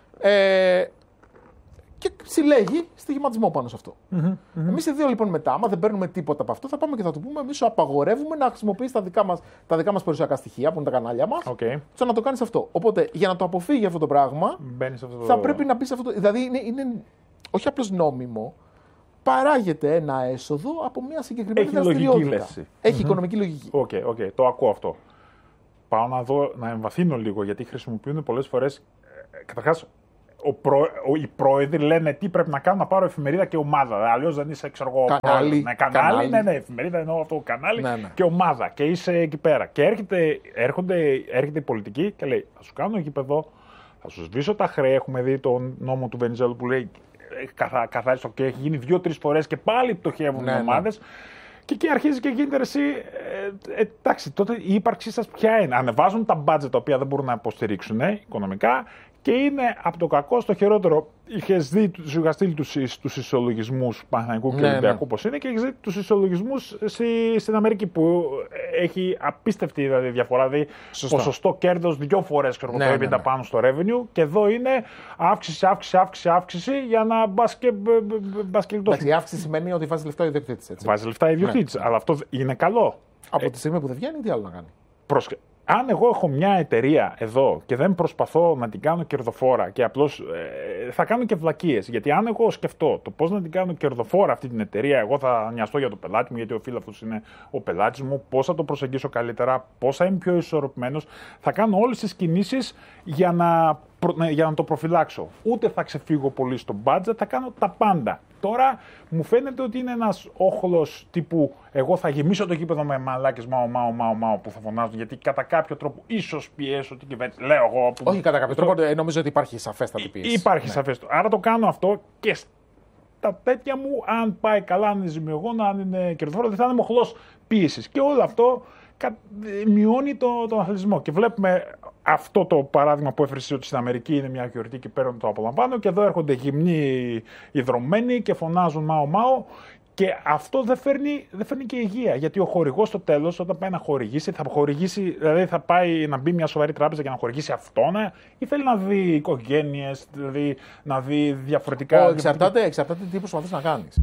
Ε, και συλλέγει στοιχηματισμό πάνω σε αυτό. Mm-hmm. Mm-hmm. Εμείς οι δύο λοιπόν μετά, άμα δεν παίρνουμε τίποτα από αυτό, θα πάμε και θα του πούμε: εμείς σου απαγορεύουμε να χρησιμοποιείς τα δικά μας, τα δικά μας περιουσιακά στοιχεία, που είναι τα κανάλια μας, okay. στο να το κάνεις αυτό. Οπότε για να το αποφύγει αυτό το πράγμα, αυτό το... θα πρέπει να μπει σε αυτό το. Δηλαδή είναι, είναι όχι απλώς νόμιμο, παράγεται ένα έσοδο από μια συγκεκριμένη Έχει δραστηριότητα. Λογική, Έχει mm-hmm. οικονομική λογική. Οκ, okay, okay, το ακούω αυτό. Πάω να δω, να εμβαθύνω λίγο, γιατί χρησιμοποιούν πολλές φορές. Ε, καταρχάς, ο προ, ο, οι πρόεδροι λένε τι πρέπει να κάνω, να πάρω εφημερίδα και ομάδα. Αλλιώς δεν είσαι, ξέρω εγώ, κανάλι. Ναι, κανάλι, κανάλι. Ναι, ναι, εφημερίδα εννοώ αυτό, κανάλι ναι, ναι. και ομάδα. Και είσαι εκεί πέρα. Και έρχεται, έρχονται, έρχεται η πολιτική και λέει: θα σου κάνω γήπεδο, θα σου σβήσω τα χρέη. Έχουμε δει τον νόμο του Βενιζέλου που λέει: καθα, καθάριστο και έχει γίνει δύο-τρεις φορές και πάλι πτωχεύουν ναι, οι ομάδες. Ναι. Και εκεί αρχίζει και γίνεται εσύ. Ε, ε, εντάξει, τότε η ύπαρξή σας ποια είναι? Ανεβάζουν τα μπάτζετ τα οποία δεν μπορούν να υποστηρίξουν ε, οικονομικά. Και είναι από το κακό στο χειρότερο. Είχες δει, σου είχα στείλει τους ισολογισμούς Παναθηναϊκού και Ολυμπιακού ναι, πώς είναι, και έχεις δει τους ισολογισμούς στη, στην Αμερική που έχει απίστευτη δηλαδή, διαφορά. Δηλαδή ποσοστό κέρδος δύο φορές ναι, ναι, ναι, ναι. πάνω στο revenue, και εδώ είναι αύξηση, αύξηση, αύξηση, αύξηση για να μπας και μπασκελιτώσει. Η αύξηση σημαίνει ότι βάζει λεφτά ο ιδιοκτήτης. Βάζει λεφτά ο ιδιοκτήτης, ναι. αλλά αυτό είναι καλό. Από τη στιγμή που δεν βγαίνει, τι άλλο να κάνει. Προσ... Αν εγώ έχω μια εταιρεία εδώ και δεν προσπαθώ να την κάνω κερδοφόρα και απλώς ε, θα κάνω και βλακίες. Γιατί αν εγώ σκεφτώ το πώς να την κάνω κερδοφόρα αυτή την εταιρεία, εγώ θα νοιαστώ για το πελάτη μου, γιατί ο φίλαθλος είναι ο πελάτης μου, πώς θα το προσεγγίσω καλύτερα, πώς θα είμαι πιο ισορροπημένος, θα κάνω όλες τις κινήσεις για να, για να το προφυλάξω. Ούτε θα ξεφύγω πολύ στο budget, θα κάνω τα πάντα. Τώρα μου φαίνεται ότι είναι ένας όχλος τύπου εγώ θα γεμίσω το γήπεδο με μαλάκες μάω, μάω, μάω, μάω που θα φωνάζουν, γιατί κατά κάποιο τρόπο ίσως πιέσω την κυβέρνηση. Λέω εγώ. Που... Όχι κατά κάποιο τρόπο, νομίζω ότι υπάρχει σαφέστατη πίεση. Υπάρχει ναι. σαφέστατη. Άρα το κάνω αυτό και στα τέτοια μου, αν πάει καλά, αν είναι ζημιογόνα, αν είναι κερδοφόρο, δεν θα είναι μοχλός πίεσης. Και όλο αυτό μειώνει τον το αθλητισμό. Και βλέπουμε αυτό το παράδειγμα που έφερε ότι στην Αμερική είναι μια γιορτή και παίρνουν το απολαμβάνω, και εδώ έρχονται γυμνοί ιδρωμένοι και φωνάζουν μάω μάω, και αυτό δεν φέρνει, δεν φέρνει και υγεία. Γιατί ο χορηγός στο τέλος, όταν πάει να χορηγήσει, θα χορηγήσει, δηλαδή θα πάει να μπει μια σοβαρή τράπεζα για να χορηγήσει αυτόν, ή θέλει να δει οικογένειες, δηλαδή να δει διαφορετικά. Ο, εξαρτάται, εξαρτάται τι προσπαθείς να κάνεις.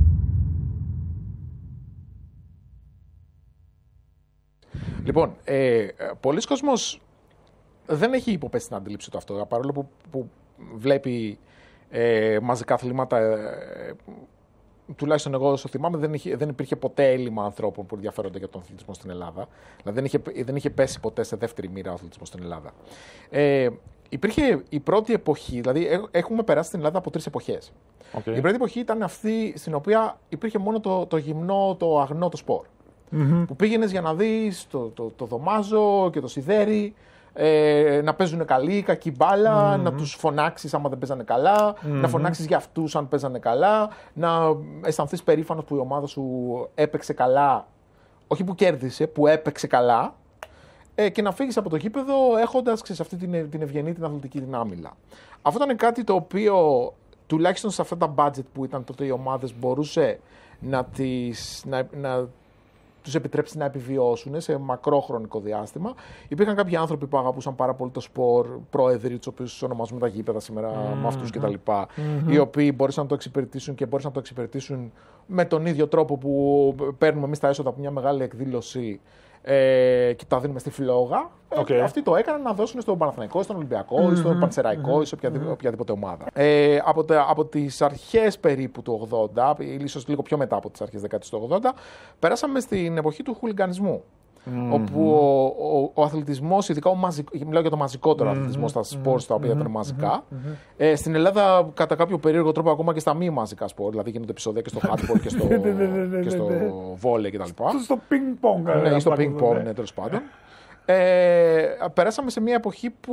Λοιπόν, ε, πολλοί κόσμος δεν έχει υποπέσει στην αντίληψη του αυτό, παρόλο που, που βλέπει ε, μαζικά αθλήματα. Ε, τουλάχιστον εγώ όσο θυμάμαι, δεν, είχε, δεν υπήρχε ποτέ έλλειμμα ανθρώπων που ενδιαφέρονται για τον αθλητισμό στην Ελλάδα. Δηλαδή δεν είχε, δεν είχε πέσει ποτέ σε δεύτερη μοίρα ο αθλητισμός στην Ελλάδα. Ε, υπήρχε η πρώτη εποχή, δηλαδή έχουμε περάσει στην Ελλάδα από τρεις εποχές. Okay. Η πρώτη εποχή ήταν αυτή στην οποία υπήρχε μόνο το, το γυμνό, το αγνό, το σπορ. Mm-hmm. Που πήγαινες για να δεις το, το, το δωμάζο και το σιδέρι, ε, να παίζουν καλή, κακή μπάλα, mm-hmm. να τους φωνάξεις άμα δεν παίζανε καλά, mm-hmm. να φωνάξεις για αυτούς αν παίζανε καλά, να αισθανθείς περήφανος που η ομάδα σου έπαιξε καλά, όχι που κέρδισε, που έπαιξε καλά, ε, και να φύγεις από το γήπεδο έχοντας ξέρεις, αυτή την, την ευγενή, την αθλητική δυνάμιλα. Αυτό ήταν κάτι το οποίο τουλάχιστον σε αυτά τα budget που ήταν τότε οι ομάδες μπορούσε να τις... Να, να, τους επιτρέψει να επιβιώσουν σε μακρό χρονικό διάστημα. Υπήρχαν κάποιοι άνθρωποι που αγαπούσαν πάρα πολύ το σπορ, πρόεδροι, τους οποίους ονομάζουμε τα γήπεδα σήμερα mm-hmm. με αυτούς κτλ. Mm-hmm. Οι οποίοι μπορούσαν να το εξυπηρετήσουν και μπορούσαν να το εξυπηρετήσουν με τον ίδιο τρόπο που παίρνουμε εμείς τα έσοδα από μια μεγάλη εκδήλωση ε, και τα δίνουμε στη φλόγα. Okay. Ε, αυτοί το έκαναν να δώσουν στον Παναθηναϊκό, στον Ολυμπιακό, mm-hmm. στον Πανσεραϊκό ή σε οποιαδήποτε, οποιαδήποτε ομάδα. Ε, από, τα, από τις αρχές περίπου του ογδόντα, ίσως λίγο πιο μετά από τις αρχές δεκαετίας του ογδόντα, περάσαμε στην εποχή του χουλιγανισμού. Mm-hmm. Όπου ο, ο, ο αθλητισμός, ειδικά ο μαζικό, μιλάω για το μαζικότερο mm-hmm. αθλητισμό στα σπορ, τα οποία mm-hmm. ήταν μαζικά. Mm-hmm. Ε, στην Ελλάδα, κατά κάποιο περίεργο τρόπο, ακόμα και στα μη μαζικά σπορ, δηλαδή γίνονται επεισόδια και στο handball και στο, και στο βόλεϊ κτλ. Στο ping-pong. Ναι, στο ping-pong, ναι, τέλος πάντων. Ε, περάσαμε σε μια εποχή που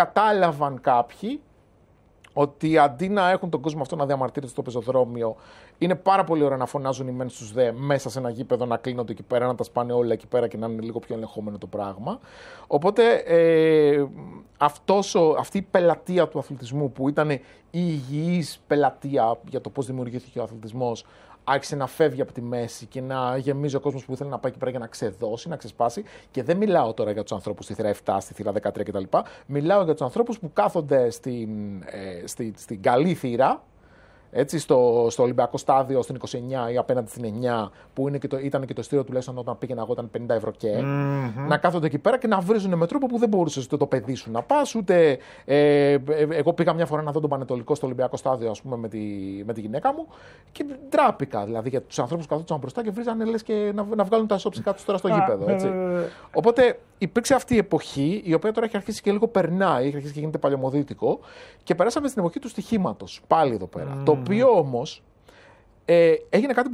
κατάλαβαν κάποιοι ότι αντί να έχουν τον κόσμο αυτό να διαμαρτύρεται στο πεζοδρόμιο είναι πάρα πολύ ωραία να φωνάζουν οι μεν στους δε μέσα σε ένα γήπεδο, να κλείνονται εκεί πέρα, να τα σπάνε όλα εκεί πέρα και να είναι λίγο πιο ελεγχόμενο το πράγμα. Οπότε ε, αυτός ο, αυτή η πελατεία του αθλητισμού που ήταν η υγιής πελατεία για το πώς δημιουργήθηκε ο αθλητισμός, άρχισε να φεύγει από τη μέση και να γεμίζει ο κόσμος που ήθελε να πάει εκεί πέρα για να ξεδώσει, να ξεσπάσει. Και δεν μιλάω τώρα για τους ανθρώπους στη θύρα επτά, στη θύρα δεκατρία κτλ. Μιλάω για τους ανθρώπους που κάθονται στην, ε, στη, στην καλή θύρα. Έτσι, στο, στο Ολυμπιακό στάδιο, στην είκοσι εννιά ή απέναντι στην εννιά, που είναι και το, ήταν και το ειστήριο τουλάχιστον όταν πήγαινα εγώ ήταν πενήντα ευρώ και. Mm-hmm. Να κάθονται εκεί πέρα και να βρίζουν με τρόπο που δεν μπορούσε ούτε το παιδί σου να πα, ούτε. Ε, ε, εγώ πήγα μια φορά να δω τον Πανετολικό στο Ολυμπιακό στάδιο, ας πούμε, με τη, με τη γυναίκα μου και ντράπηκα. Δηλαδή για του ανθρώπου που καθόντουσαν μπροστά και βρίζανε λες και να, να βγάλουν τα ισόψυχά του τώρα στο γήπεδο. Έτσι. Οπότε υπήρξε αυτή η εποχή, η οποία τώρα έχει αρχίσει και λίγο περνάει, έχει αρχίσει και γίνεται παλαιομοδίτικο και περάσαμε στην εποχή του στοιχήματος. Πάλι εδώ πέρα. Mm. Το οποίο όμως ε, έγινε κάτι